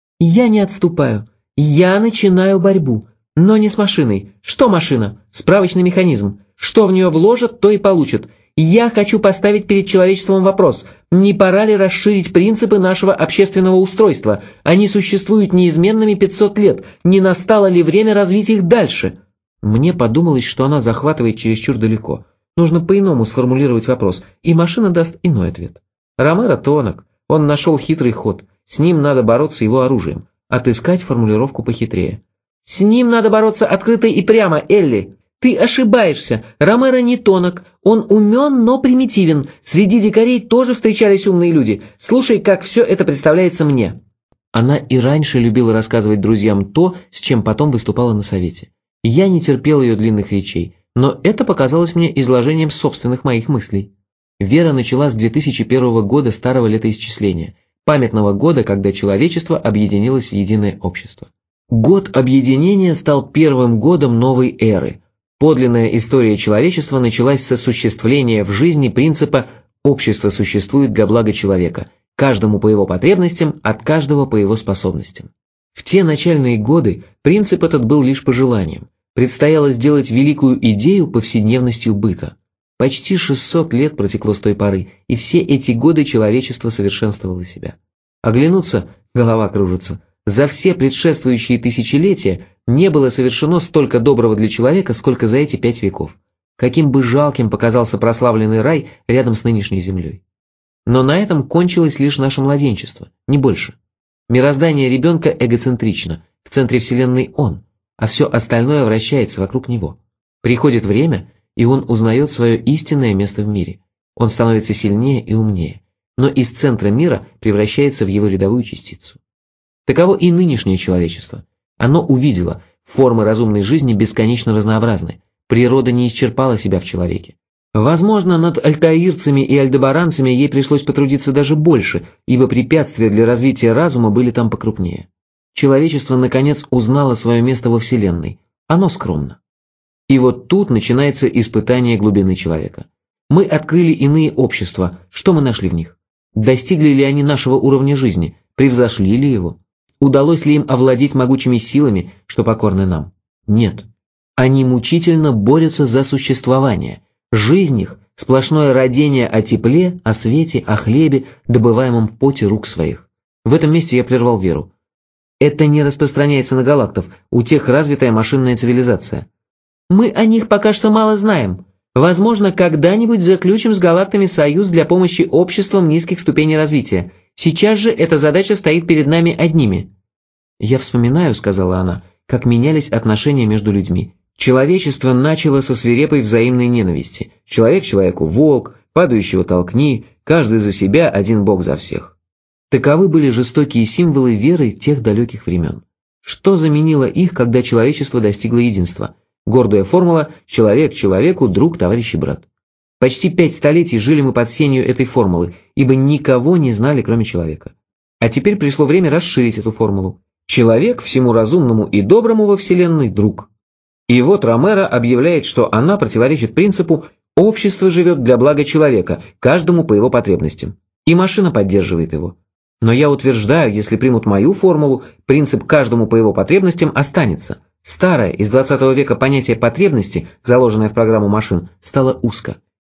Я не отступаю. Я начинаю борьбу. Но не с машиной. Что машина? Справочный механизм. Что в нее вложат, то и получат. Я хочу поставить перед человечеством вопрос. Не пора ли расширить принципы нашего общественного устройства? Они существуют неизменными 500 лет. Не настало ли время развить их дальше? Мне подумалось, что она захватывает чересчур далеко. Нужно по-иному сформулировать вопрос, и машина даст иной ответ. Ромеро тонок. Он нашел хитрый ход. С ним надо бороться его оружием. Отыскать формулировку похитрее. С ним надо бороться открыто и прямо, Элли. Ты ошибаешься. Ромеро не тонок. Он умен, но примитивен. Среди дикарей тоже встречались умные люди. Слушай, как все это представляется мне. Она и раньше любила рассказывать друзьям то, с чем потом выступала на совете. Я не терпел ее длинных речей, но это показалось мне изложением собственных моих мыслей. Вера начала с 2001 года старого летоисчисления, памятного года, когда человечество объединилось в единое общество. Год объединения стал первым годом новой эры. Подлинная история человечества началась с осуществления в жизни принципа «общество существует для блага человека», каждому по его потребностям, от каждого по его способностям. В те начальные годы принцип этот был лишь пожеланием. Предстояло сделать великую идею повседневностью быта. Почти 600 лет протекло с той поры, и все эти годы человечество совершенствовало себя. Оглянуться, голова кружится. За все предшествующие тысячелетия не было совершено столько доброго для человека, сколько за эти 5 веков. Каким бы жалким показался прославленный рай рядом с нынешней землей. Но на этом кончилось лишь наше младенчество, не больше. Мироздание ребенка эгоцентрично, в центре Вселенной он, а все остальное вращается вокруг него. Приходит время, и он узнает свое истинное место в мире. Он становится сильнее и умнее, но из центра мира превращается в его рядовую частицу. Таково и нынешнее человечество. Оно увидело, формы разумной жизни бесконечно разнообразны, природа не исчерпала себя в человеке. Возможно, над альтаирцами и альдебаранцами ей пришлось потрудиться даже больше, ибо препятствия для развития разума были там покрупнее. Человечество, наконец, узнало свое место во Вселенной. Оно скромно. И вот тут начинается испытание глубины человека. Мы открыли иные общества. Что мы нашли в них? Достигли ли они нашего уровня жизни? Превзошли ли его? Удалось ли им овладеть могучими силами, что покорны нам? Нет. Они мучительно борются за существование. Жизнь их – сплошное родение о тепле, о свете, о хлебе, добываемом в поте рук своих. В этом месте я прервал Веру. Это не распространяется на галактов, у тех развитая машинная цивилизация. Мы о них пока что мало знаем. Возможно, когда-нибудь заключим с галактами союз для помощи обществам низких ступеней развития. Сейчас же эта задача стоит перед нами одними. «Я вспоминаю», — сказала она, — «как менялись отношения между людьми. Человечество начало со свирепой взаимной ненависти. Человек человеку волк, падающего толкни, каждый за себя, один бог за всех». Таковы были жестокие символы веры тех далеких времен. Что заменило их, когда человечество достигло единства? Гордая формула «человек человеку, друг, товарищ и брат». Почти 5 столетий жили мы под сенью этой формулы, ибо никого не знали, кроме человека. А теперь пришло время расширить эту формулу. Человек всему разумному и доброму во Вселенной – друг. И вот Ромеро объявляет, что она противоречит принципу «общество живет для блага человека, каждому по его потребностям». И машина поддерживает его. Но я утверждаю, если примут мою формулу, принцип «каждому по его потребностям» останется. Старое, из 20 века понятие потребности, заложенное в программу машин, стало узко.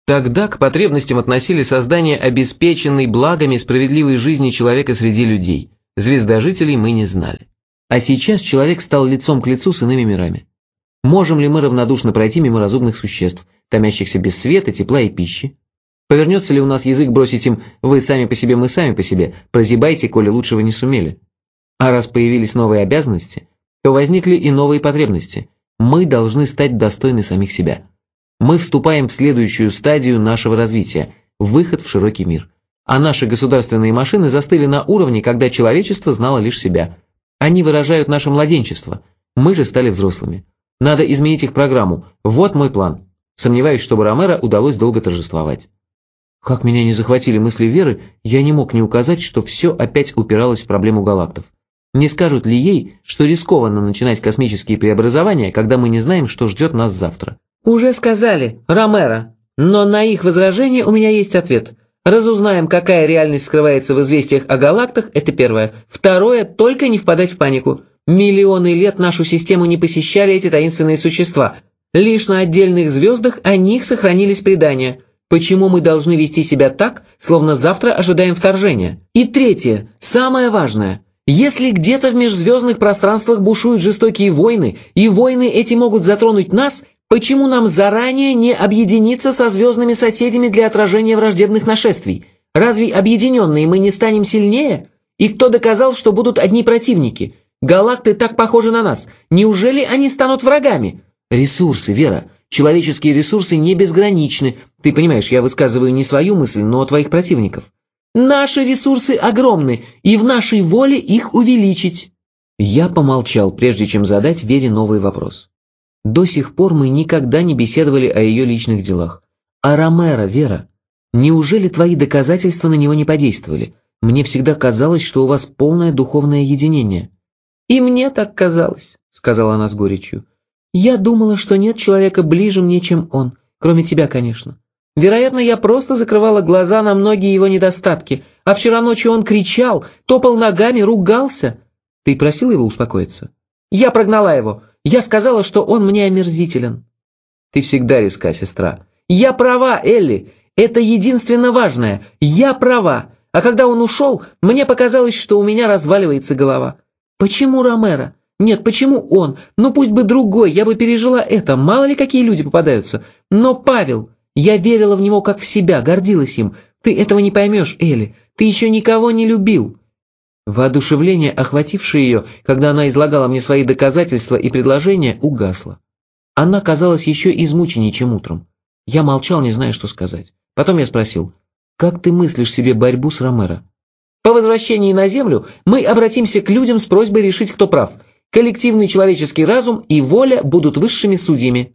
Тогда к потребностям относили создание обеспеченной благами справедливой жизни человека среди людей. Звездожителей мы не знали. А сейчас человек стал лицом к лицу с иными мирами. Можем ли мы равнодушно пройти мимо разумных существ, томящихся без света, тепла и пищи? Повернется ли у нас язык бросить им «вы сами по себе, мы сами по себе, прозябайте, коли лучшего не сумели»? А раз появились новые обязанности, то возникли и новые потребности. Мы должны стать достойны самих себя. Мы вступаем в следующую стадию нашего развития – выход в широкий мир. А наши государственные машины застыли на уровне, когда человечество знало лишь себя. Они выражают наше младенчество, мы же стали взрослыми. Надо изменить их программу. Вот мой план. Сомневаюсь, чтобы Ромеро удалось долго торжествовать. Как меня не захватили мысли Веры, я не мог не указать, что все опять упиралось в проблему галактов. Не скажут ли ей, что рискованно начинать космические преобразования, когда мы не знаем, что ждет нас завтра? Уже сказали, Ромеро. Но на их возражение у меня есть ответ. Разузнаем, какая реальность скрывается в известиях о галактах, это первое. Второе, только не впадать в панику. Миллионы лет нашу систему не посещали эти таинственные существа. Лишь на отдельных звездах о них сохранились предания. Почему мы должны вести себя так, словно завтра ожидаем вторжения? И третье, самое важное. Если где-то в межзвездных пространствах бушуют жестокие войны, и войны эти могут затронуть нас, почему нам заранее не объединиться со звездными соседями для отражения враждебных нашествий? Разве объединенные мы не станем сильнее? И кто доказал, что будут одни противники? Галакты так похожи на нас. Неужели они станут врагами? Ресурсы, Вера. Человеческие ресурсы не безграничны. Ты понимаешь, я высказываю не свою мысль, но твоих противников. Наши ресурсы огромны, и в нашей воле их увеличить. Я помолчал, прежде чем задать Вере новый вопрос. До сих пор мы никогда не беседовали о ее личных делах. А Ромеро, Вера, неужели твои доказательства на него не подействовали? Мне всегда казалось, что у вас полное духовное единение. «И мне так казалось», — сказала она с горечью. «Я думала, что нет человека ближе мне, чем он, кроме тебя, конечно. Вероятно, я просто закрывала глаза на многие его недостатки, а вчера ночью он кричал, топал ногами, ругался. Ты просила его успокоиться? Я прогнала его. Я сказала, что он мне омерзителен». «Ты всегда резка, сестра». «Я права, Элли. Это единственно важное. Я права. А когда он ушел, мне показалось, что у меня разваливается голова. Почему Ромеро? Нет, почему он? Ну пусть бы другой, я бы пережила это. Мало ли какие люди попадаются. Но Павел, я верила в него как в себя, гордилась им. Ты этого не поймешь, Элли. Ты еще никого не любил». Воодушевление, охватившее ее, когда она излагала мне свои доказательства и предложения, угасло. Она казалась еще измученнее, чем утром. Я молчал, не зная, что сказать. Потом я спросил, «Как ты мыслишь себе борьбу с Ромеро?» «По возвращении на Землю мы обратимся к людям с просьбой решить, кто прав. Коллективный человеческий разум и воля будут высшими судьями».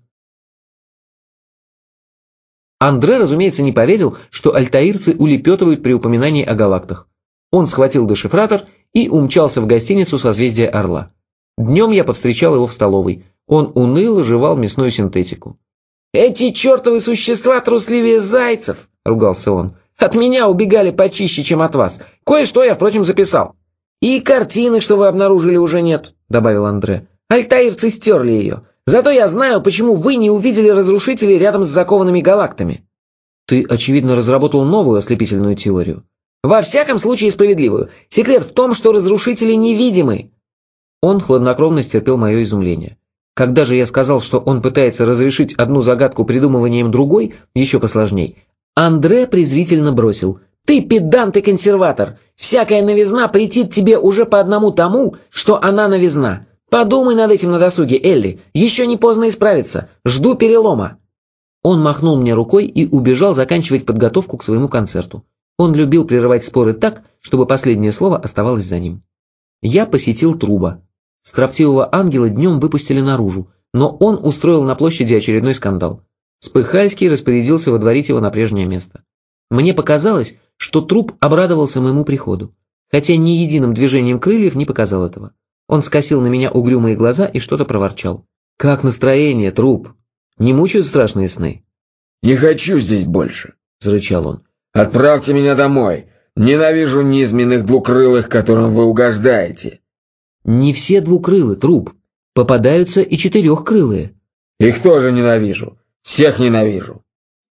Андре, разумеется, не поверил, что альтаирцы улепетывают при упоминании о галактах. Он схватил дешифратор и умчался в гостиницу «Созвездие Орла». Днем я повстречал его в столовой. Он уныло жевал мясную синтетику. «Эти чертовы существа трусливее зайцев!» — ругался он. «От меня убегали почище, чем от вас. Кое-что я, впрочем, записал. И картины, что вы обнаружили, уже нет», — добавил Андре. «Альтаирцы стерли ее. Зато я знаю, почему вы не увидели разрушителей рядом с закованными галактами». «Ты, очевидно, разработал новую ослепительную теорию». «Во всяком случае справедливую. Секрет в том, что разрушители невидимы». Он хладнокровно стерпел мое изумление. Когда же я сказал, что он пытается разрешить одну загадку придумыванием другой, еще посложней, Андре презрительно бросил: «Ты педант и консерватор. Всякая новизна претит тебе уже по одному тому, что она новизна. Подумай над этим на досуге, Элли. Еще не поздно исправиться. Жду перелома». Он махнул мне рукой и убежал заканчивать подготовку к своему концерту. Он любил прерывать споры так, чтобы последнее слово оставалось за ним. Я посетил Труба. Строптивого ангела днем выпустили наружу, но он устроил на площади очередной скандал. Спыхальский распорядился водворить его на прежнее место. Мне показалось, что Труб обрадовался моему приходу, хотя ни единым движением крыльев не показал этого. Он скосил на меня угрюмые глаза и что-то проворчал. «Как настроение, Труб? Не мучают страшные сны?» «Не хочу здесь больше», — зарычал он. «Отправьте меня домой. Ненавижу низменных двукрылых, которым вы угождаете». «Не все двукрылы, Труб. Попадаются и четырехкрылые». «Их тоже ненавижу. Всех ненавижу».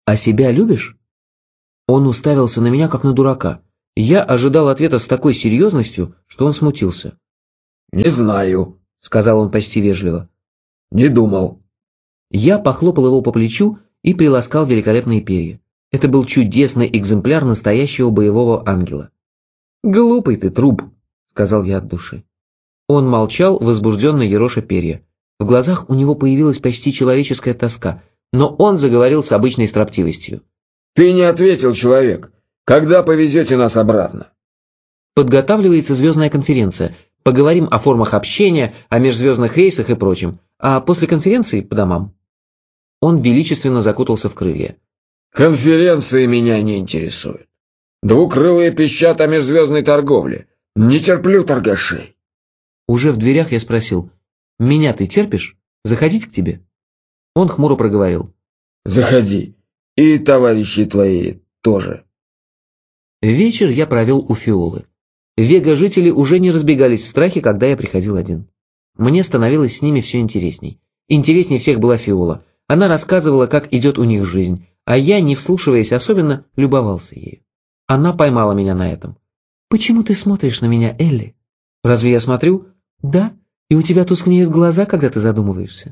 «А себя любишь?» Он уставился на меня, как на дурака. Я ожидал ответа с такой серьезностью, что он смутился. «Не знаю», — сказал он почти вежливо. «Не думал». Я похлопал его по плечу и приласкал великолепные перья. Это был чудесный экземпляр настоящего боевого ангела. «Глупый ты, труп», — сказал я от души. Он молчал, возбужденно ероша перья. В глазах у него появилась почти человеческая тоска, но он заговорил с обычной строптивостью. «Ты не ответил, человек. Когда повезете нас обратно?» «Подготавливается звездная конференция. Поговорим о формах общения, о межзвездных рейсах и прочем. А после конференции по домам». Он величественно закутался в крылья. «Конференции меня не интересуют. Двукрылые пищат о межзвездной торговле. Не терплю торгашей». Уже в дверях я спросил: «Меня ты терпишь? Заходить к тебе?» Он хмуро проговорил: «Заходи. И товарищи твои тоже». Вечер я провел у Фиолы. Вега-жители уже не разбегались в страхе, когда я приходил один. Мне становилось с ними все интересней. Интересней всех была Фиола. Она рассказывала, как идет у них жизнь, а я, не вслушиваясь особенно, любовался ею. Она поймала меня на этом. «Почему ты смотришь на меня, Элли?» «Разве я смотрю?» «Да, и у тебя тускнеют глаза, когда ты задумываешься».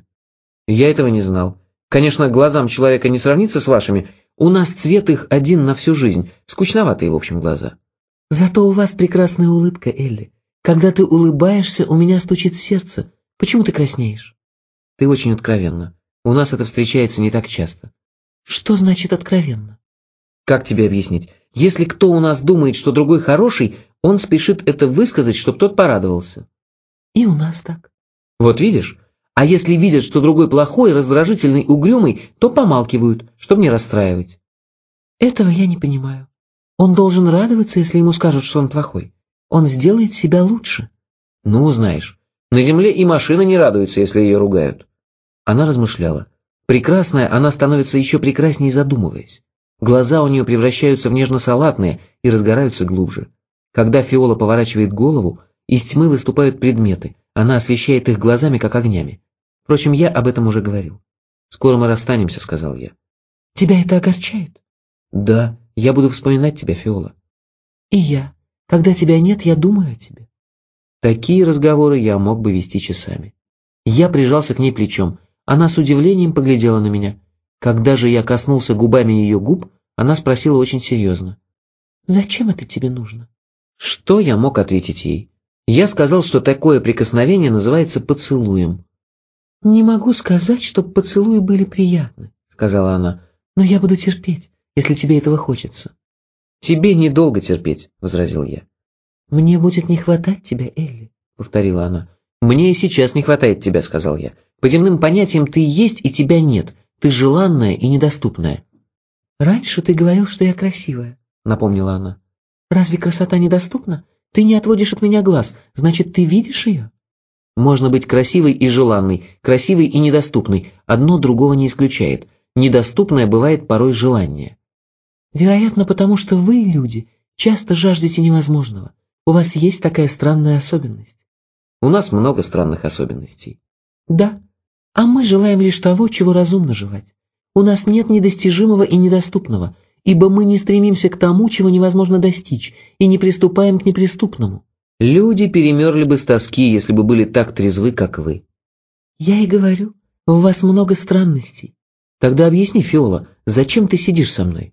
Я этого не знал. Конечно, глазам человека не сравнится с вашими. У нас цвет их один на всю жизнь. Скучноватые, в общем, глаза. Зато у вас прекрасная улыбка, Элли. Когда ты улыбаешься, у меня стучит сердце. Почему ты краснеешь? Ты очень откровенна. У нас это встречается не так часто. Что значит откровенно? Как тебе объяснить? Если кто у нас думает, что другой хороший, он спешит это высказать, чтобы тот порадовался. И у нас так. Вот видишь? А если видят, что другой плохой, раздражительный, угрюмый, то помалкивают, чтобы не расстраивать. Этого я не понимаю. Он должен радоваться, если ему скажут, что он плохой. Он сделает себя лучше. Ну, знаешь, на земле и машина не радуется, если ее ругают. Она размышляла. Прекрасная, она становится еще прекрасней, задумываясь. Глаза у нее превращаются в нежно-салатные и разгораются глубже. Когда Фиола поворачивает голову, из тьмы выступают предметы. Она освещает их глазами, как огнями. Впрочем, я об этом уже говорил. «Скоро мы расстанемся», — сказал я. «Тебя это огорчает?» «Да, я буду вспоминать тебя, Фиола». «И я. Когда тебя нет, я думаю о тебе». Такие разговоры я мог бы вести часами. Я прижался к ней плечом. Она с удивлением поглядела на меня. Когда же я коснулся губами ее губ, она спросила очень серьезно: «Зачем это тебе нужно?» Что я мог ответить ей? Я сказал, что такое прикосновение называется поцелуем. «Не могу сказать, чтобы поцелуи были приятны», — сказала она, — «но я буду терпеть, если тебе этого хочется». «Тебе недолго терпеть», — возразил я. «Мне будет не хватать тебя, Элли», — повторила она. «Мне и сейчас не хватает тебя», — сказал я. «По земным понятиям ты есть и тебя нет. Ты желанная и недоступная». «Раньше ты говорил, что я красивая», — напомнила она. «Разве красота недоступна? Ты не отводишь от меня глаз, значит, ты видишь ее?» Можно быть красивой и желанной, красивой и недоступной. Одно другого не исключает. Недоступное бывает порой желание. Вероятно, потому что вы, люди, часто жаждете невозможного. У вас есть такая странная особенность. У нас много странных особенностей. Да, а мы желаем лишь того, чего разумно желать. У нас нет недостижимого и недоступного, ибо мы не стремимся к тому, чего невозможно достичь, и не приступаем к неприступному. Люди перемерли бы с тоски, если бы были так трезвы, как вы. Я и говорю, у вас много странностей. Тогда объясни, Фиола, зачем ты сидишь со мной?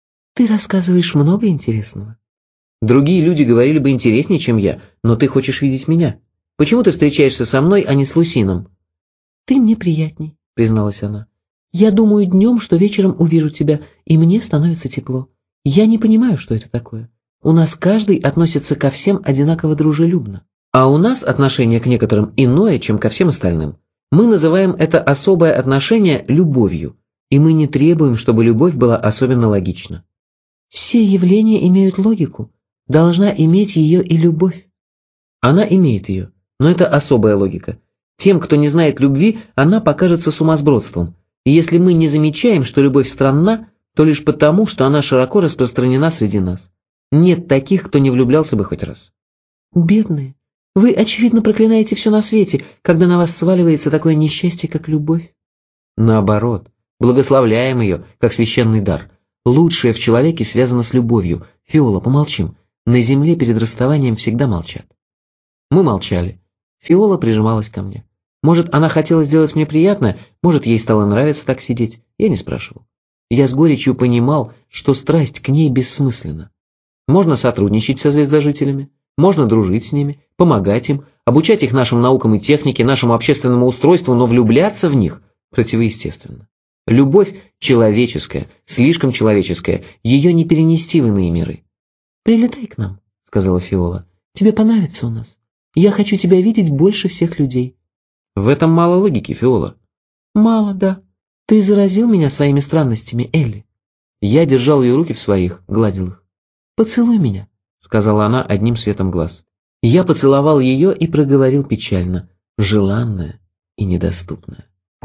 Ты рассказываешь много интересного. Другие люди говорили бы интереснее, чем я, но ты хочешь видеть меня. Почему ты встречаешься со мной, а не с Лусином? Ты мне приятней, призналась она. Я думаю днем, что вечером увижу тебя, и мне становится тепло. Я не понимаю, что это такое. У нас каждый относится ко всем одинаково дружелюбно. А у нас отношение к некоторым иное, чем ко всем остальным. Мы называем это особое отношение любовью, и мы не требуем, чтобы любовь была особенно логична. Все явления имеют логику. Должна иметь ее и любовь. Она имеет ее, но это особая логика. Тем, кто не знает любви, она покажется сумасбродством. И если мы не замечаем, что любовь странна, то лишь потому, что она широко распространена среди нас. Нет таких, кто не влюблялся бы хоть раз. Бедные, вы, очевидно, проклинаете все на свете, когда на вас сваливается такое несчастье, как любовь. Наоборот, благословляем ее, как священный дар. Лучшее в человеке связано с любовью. Фиола, помолчим. На земле перед расставанием всегда молчат». Мы молчали. Фиола прижималась ко мне. Может, она хотела сделать мне приятное, может, ей стало нравиться так сидеть. Я не спрашивал. Я с горечью понимал, что страсть к ней бессмысленна. Можно сотрудничать со звездожителями, можно дружить с ними, помогать им, обучать их нашим наукам и технике, нашему общественному устройству, но влюбляться в них противоестественно. Любовь человеческая, слишком человеческая, ее не перенести в иные миры. «Прилетай к нам», — сказала Фиола. «Тебе понравится у нас. Я хочу тебя видеть больше всех людей». В этом мало логики, Фиола. «Мало, да. Ты заразил меня своими странностями, Элли». Я держал ее руки в своих, гладил их. «Поцелуй меня», — сказала она одним светом глаз. Я поцеловал ее и проговорил печально: «Желанная и недоступная».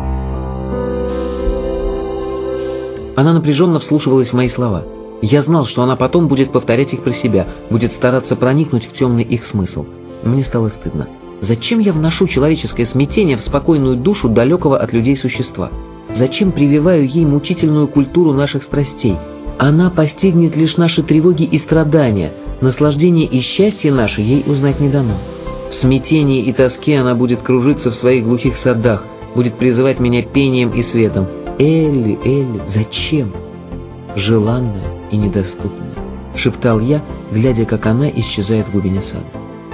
Она напряженно вслушивалась в мои слова. Я знал, что она потом будет повторять их про себя, будет стараться проникнуть в темный их смысл. Мне стало стыдно. Зачем я вношу человеческое смятение в спокойную душу далекого от людей существа? Зачем прививаю ей мучительную культуру наших страстей? Она постигнет лишь наши тревоги и страдания, наслаждение и счастье наше ей узнать не дано. В смятении и тоске она будет кружиться в своих глухих садах, будет призывать меня пением и светом. «Элли, Элли, зачем?» «Желанная и недоступная», — шептал я, глядя, как она исчезает в глубине сада.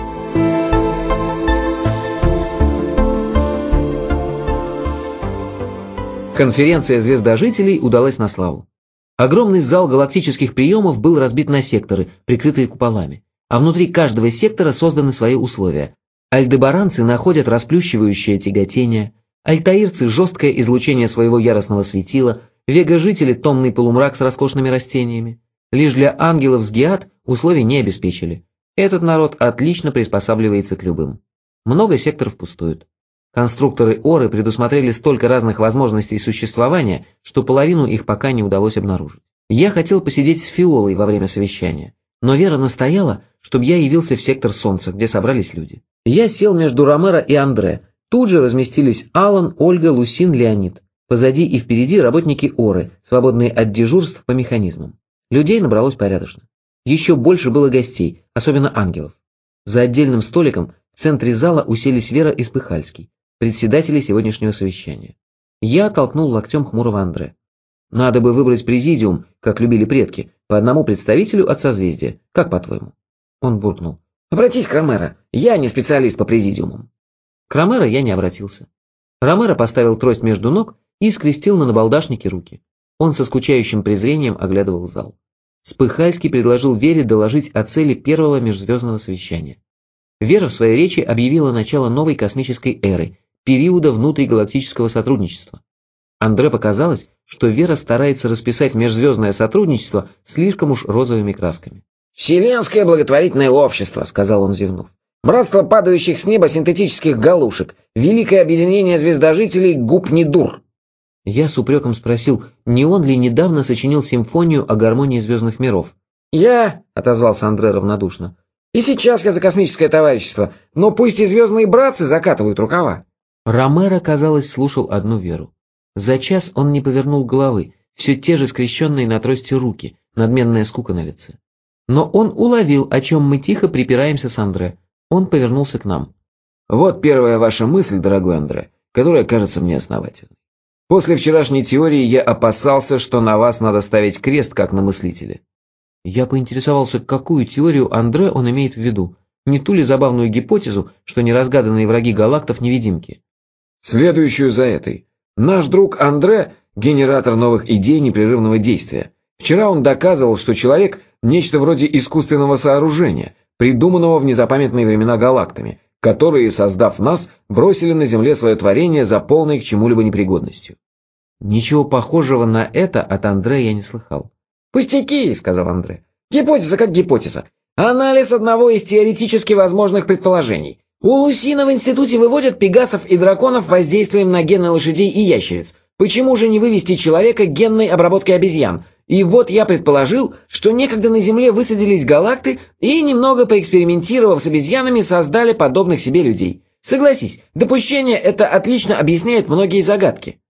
Конференция звездожителей удалась на славу. Огромный зал галактических приемов был разбит на секторы, прикрытые куполами, а внутри каждого сектора созданы свои условия. Альдебаранцы находят расплющивающее тяготение, альтаирцы – жесткое излучение своего яростного светила, вега-жители – томный полумрак с роскошными растениями. Лишь для ангелов с Геат условий не обеспечили. Этот народ отлично приспосабливается к любым. Много секторов пустуют. Конструкторы Оры предусмотрели столько разных возможностей существования, что половину их пока не удалось обнаружить. Я хотел посидеть с Фиолой во время совещания, но Вера настояла, чтобы я явился в сектор Солнца, где собрались люди. Я сел между Ромеро и Андре. Тут же разместились Алан, Ольга, Лусин, Леонид. Позади и впереди работники Оры, свободные от дежурств по механизмам. Людей набралось порядочно. Еще больше было гостей, особенно ангелов. За отдельным столиком в центре зала уселись Вера и Спыхальский, председатели сегодняшнего совещания. Я толкнул локтем хмурого Андре. «Надо бы выбрать президиум, как любили предки, по одному представителю от созвездия. Как по-твоему?» Он буркнул: «Обратись к Ромеро, я не специалист по президиумам». К Ромеро я не обратился. Ромеро поставил трость между ног и скрестил на набалдашнике руки. Он со скучающим презрением оглядывал зал. Спыхальский предложил Вере доложить о цели первого межзвездного совещания. Вера в своей речи объявила начало новой космической эры, периода внутригалактического сотрудничества. Андре показалось, что Вера старается расписать межзвездное сотрудничество слишком уж розовыми красками. «Вселенское благотворительное общество», — сказал он, зевнув. «Братство падающих с неба синтетических галушек. Великое объединение звездожителей Гупнидур». Я с упреком спросил, не он ли недавно сочинил симфонию о гармонии звездных миров. «Я», — отозвался Андре равнодушно. «И сейчас я за космическое товарищество, но пусть и звездные братцы закатывают рукава». Ромеро, казалось, слушал одну Веру. За час он не повернул головы, все те же скрещенные на трости руки, надменная скука на лице. Но он уловил, о чем мы тихо припираемся с Андре. Он повернулся к нам. «Вот первая ваша мысль, дорогой Андре, которая кажется мне основательной. После вчерашней теории я опасался, что на вас надо ставить крест, как на мыслителе». Я поинтересовался, какую теорию Андре он имеет в виду, не ту ли забавную гипотезу, что неразгаданные враги галактов невидимки. «Следующую за этой. Наш друг Андре – генератор новых идей непрерывного действия. Вчера он доказывал, что человек – нечто вроде искусственного сооружения, придуманного в незапамятные времена галактами, которые, создав нас, бросили на Земле свое творение за полной к чему-либо непригодностью». Ничего похожего на это от Андре я не слыхал. «Пустяки», — сказал Андре. «Гипотеза как гипотеза. Анализ одного из теоретически возможных предположений. У Лусина в институте выводят пегасов и драконов воздействием на гены лошадей и ящериц. Почему же не вывести человека генной обработкой обезьян? И вот я предположил, что некогда на Земле высадились галакты и, немного поэкспериментировав с обезьянами, создали подобных себе людей. Согласись, допущение это отлично объясняет многие загадки».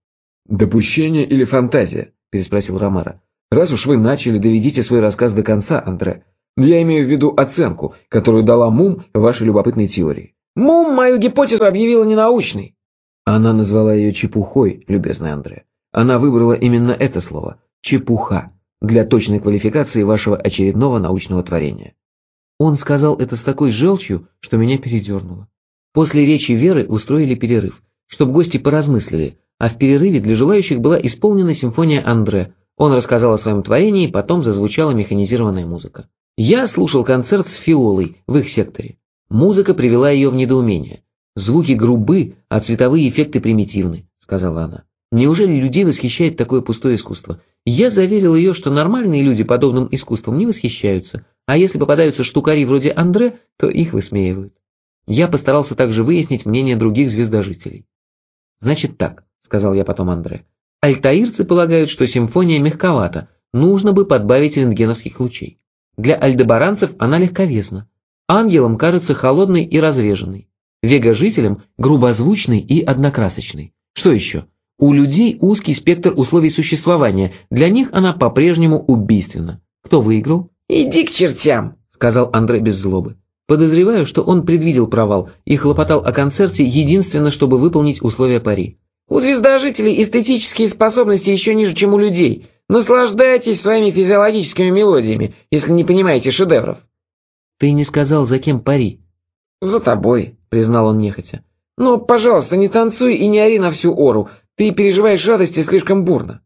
«Допущение или фантазия?» – переспросил Ромеро. «Раз уж вы начали, доведите свой рассказ до конца, Андре. Я имею в виду оценку, которую дала Мум вашей любопытной теории». Мум мою гипотезу объявила ненаучной. Она назвала ее чепухой, любезный Андре. Она выбрала именно это слово – чепуха, для точной квалификации вашего очередного научного творения. Он сказал это с такой желчью, что меня передернуло. После речи Веры устроили перерыв, чтобы гости поразмыслили, а в перерыве для желающих была исполнена симфония Андре. Он рассказал о своем творении, потом зазвучала механизированная музыка. Я слушал концерт с Фиолой в их секторе. Музыка привела ее в недоумение. «Звуки грубы, а цветовые эффекты примитивны», — сказала она. «Неужели людей восхищает такое пустое искусство?» Я заверил ее, что нормальные люди подобным искусством не восхищаются, а если попадаются штукари вроде Андре, то их высмеивают. Я постарался также выяснить мнение других звездожителей. «Значит так», — сказал я потом Андре. «Альтаирцы полагают, что симфония мягковата, нужно бы подбавить рентгеновских лучей. Для альдебаранцев она легковесна. Ангелам кажется холодной и разреженной. Вега-жителям грубозвучной и однокрасочной. Что еще? У людей узкий спектр условий существования, для них она по-прежнему убийственна. Кто выиграл?» «Иди к чертям», — сказал Андре без злобы. Подозреваю, что он предвидел провал и хлопотал о концерте единственно, чтобы выполнить условия пари. «У звездожителей эстетические способности еще ниже, чем у людей. Наслаждайтесь своими физиологическими мелодиями, если не понимаете шедевров». «Ты не сказал, за кем пари?» «За тобой», — признал он нехотя. «Но, пожалуйста, не танцуй и не ори на всю ору. Ты переживаешь радости слишком бурно».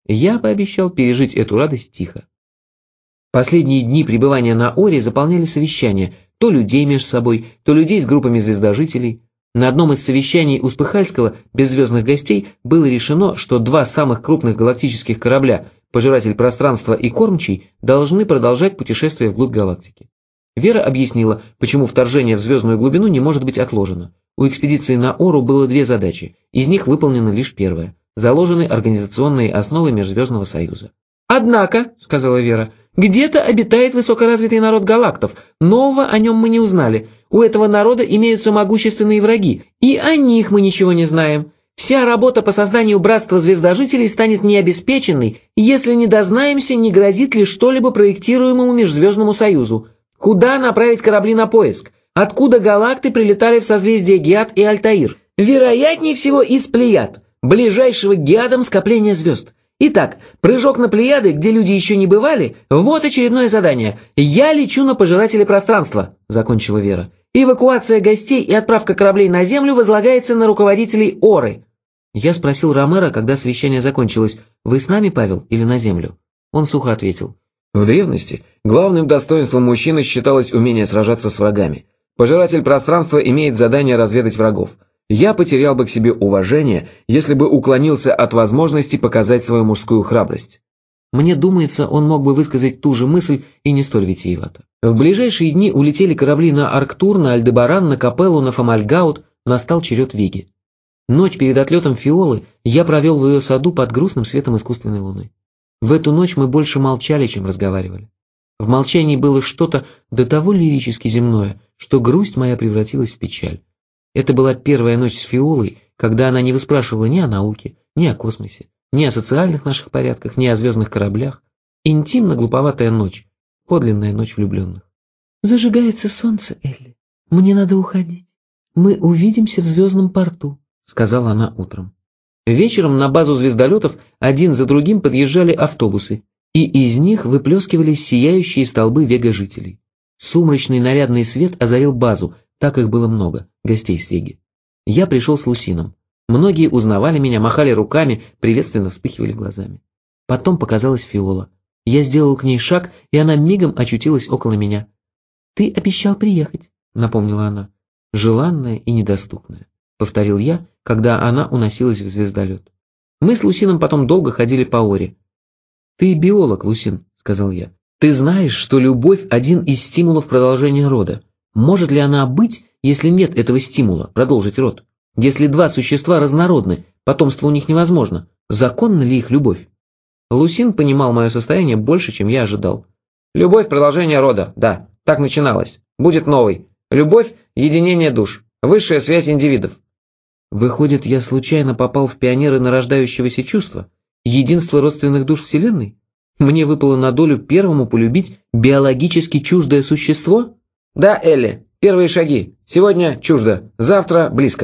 Я пообещал пережить эту радость тихо. Последние дни пребывания на Оре заполняли совещания, то людей между собой, то людей с группами звездожителей. На одном из совещаний у Спыхальского, без звездных гостей, было решено, что два самых крупных галактических корабля, Пожиратель пространства и Кормчий, должны продолжать путешествие вглубь галактики. Вера объяснила, почему вторжение в звездную глубину не может быть отложено. У экспедиции на Ору было две задачи, из них выполнена лишь первая. Заложены организационные основы Межзвездного Союза. «Однако», — сказала Вера, — «где-то обитает высокоразвитый народ галактов, нового о нем мы не узнали. У этого народа имеются могущественные враги, и о них мы ничего не знаем. Вся работа по созданию братства звездожителей станет необеспеченной, если не дознаемся, не грозит ли что-либо проектируемому Межзвездному Союзу. Куда направить корабли на поиск? Откуда галакты прилетали в созвездие Гиад и Альтаир? Вероятнее всего из Плеяд, ближайшего к Гиадам скопления звезд. Итак, прыжок на Плеяды, где люди еще не бывали, вот очередное задание. Я лечу на Пожирателе пространства», — закончила Вера. «Эвакуация гостей и отправка кораблей на Землю возлагается на руководителей Оры». Я спросил Ромеро, когда совещание закончилось: «Вы с нами, Павел, или на Землю?» Он сухо ответил: В древности главным достоинством мужчины считалось умение сражаться с врагами. Пожиратель пространства имеет задание разведать врагов. Я потерял бы к себе уважение, если бы уклонился от возможности показать свою мужскую храбрость. Мне думается, он мог бы высказать ту же мысль и не столь витиевато. В ближайшие дни улетели корабли на Арктур, на Альдебаран, на Капеллу, на Фомальгаут, настал черед Веги. Ночь перед отлетом Фиолы я провел в ее саду под грустным светом искусственной луны. В эту ночь мы больше молчали, чем разговаривали. В молчании было что-то до того лирически земное, что грусть моя превратилась в печаль. Это была первая ночь с Фиолой, когда она не выспрашивала ни о науке, ни о космосе, ни о социальных наших порядках, ни о звездных кораблях. Интимно-глуповатая ночь, подлинная ночь влюбленных. «Зажигается солнце, Элли. Мне надо уходить. Мы увидимся в звездном порту», — сказала она утром. Вечером на базу звездолетов один за другим подъезжали автобусы, и из них выплескивались сияющие столбы вега-жителей. Сумрачный нарядный свет озарил базу, так их было много, гостей с Веги. Я пришел с Лусином. Многие узнавали меня, махали руками, приветственно вспыхивали глазами. Потом показалась Фиола. Я сделал к ней шаг, и она мигом очутилась около меня. «Ты обещал приехать», — напомнила она. «Желанная и недоступная», — повторил я, когда она уносилась в звездолет. Мы с Лусином потом долго ходили по Оре. «Ты биолог, Лусин», — сказал я. «Ты знаешь, что любовь — один из стимулов продолжения рода. Может ли она быть, если нет этого стимула, продолжить род? Если два существа разнородны, потомство у них невозможно, законна ли их любовь?» Лусин понимал мое состояние больше, чем я ожидал. «Любовь — продолжение рода, да, так начиналось. Будет новый. Любовь — единение душ, высшая связь индивидов». Выходит, я случайно попал в пионеры нарождающегося чувства? Единство родственных душ Вселенной? Мне выпало на долю первому полюбить биологически чуждое существо? Да, Элли, первые шаги. Сегодня чуждо, завтра близко.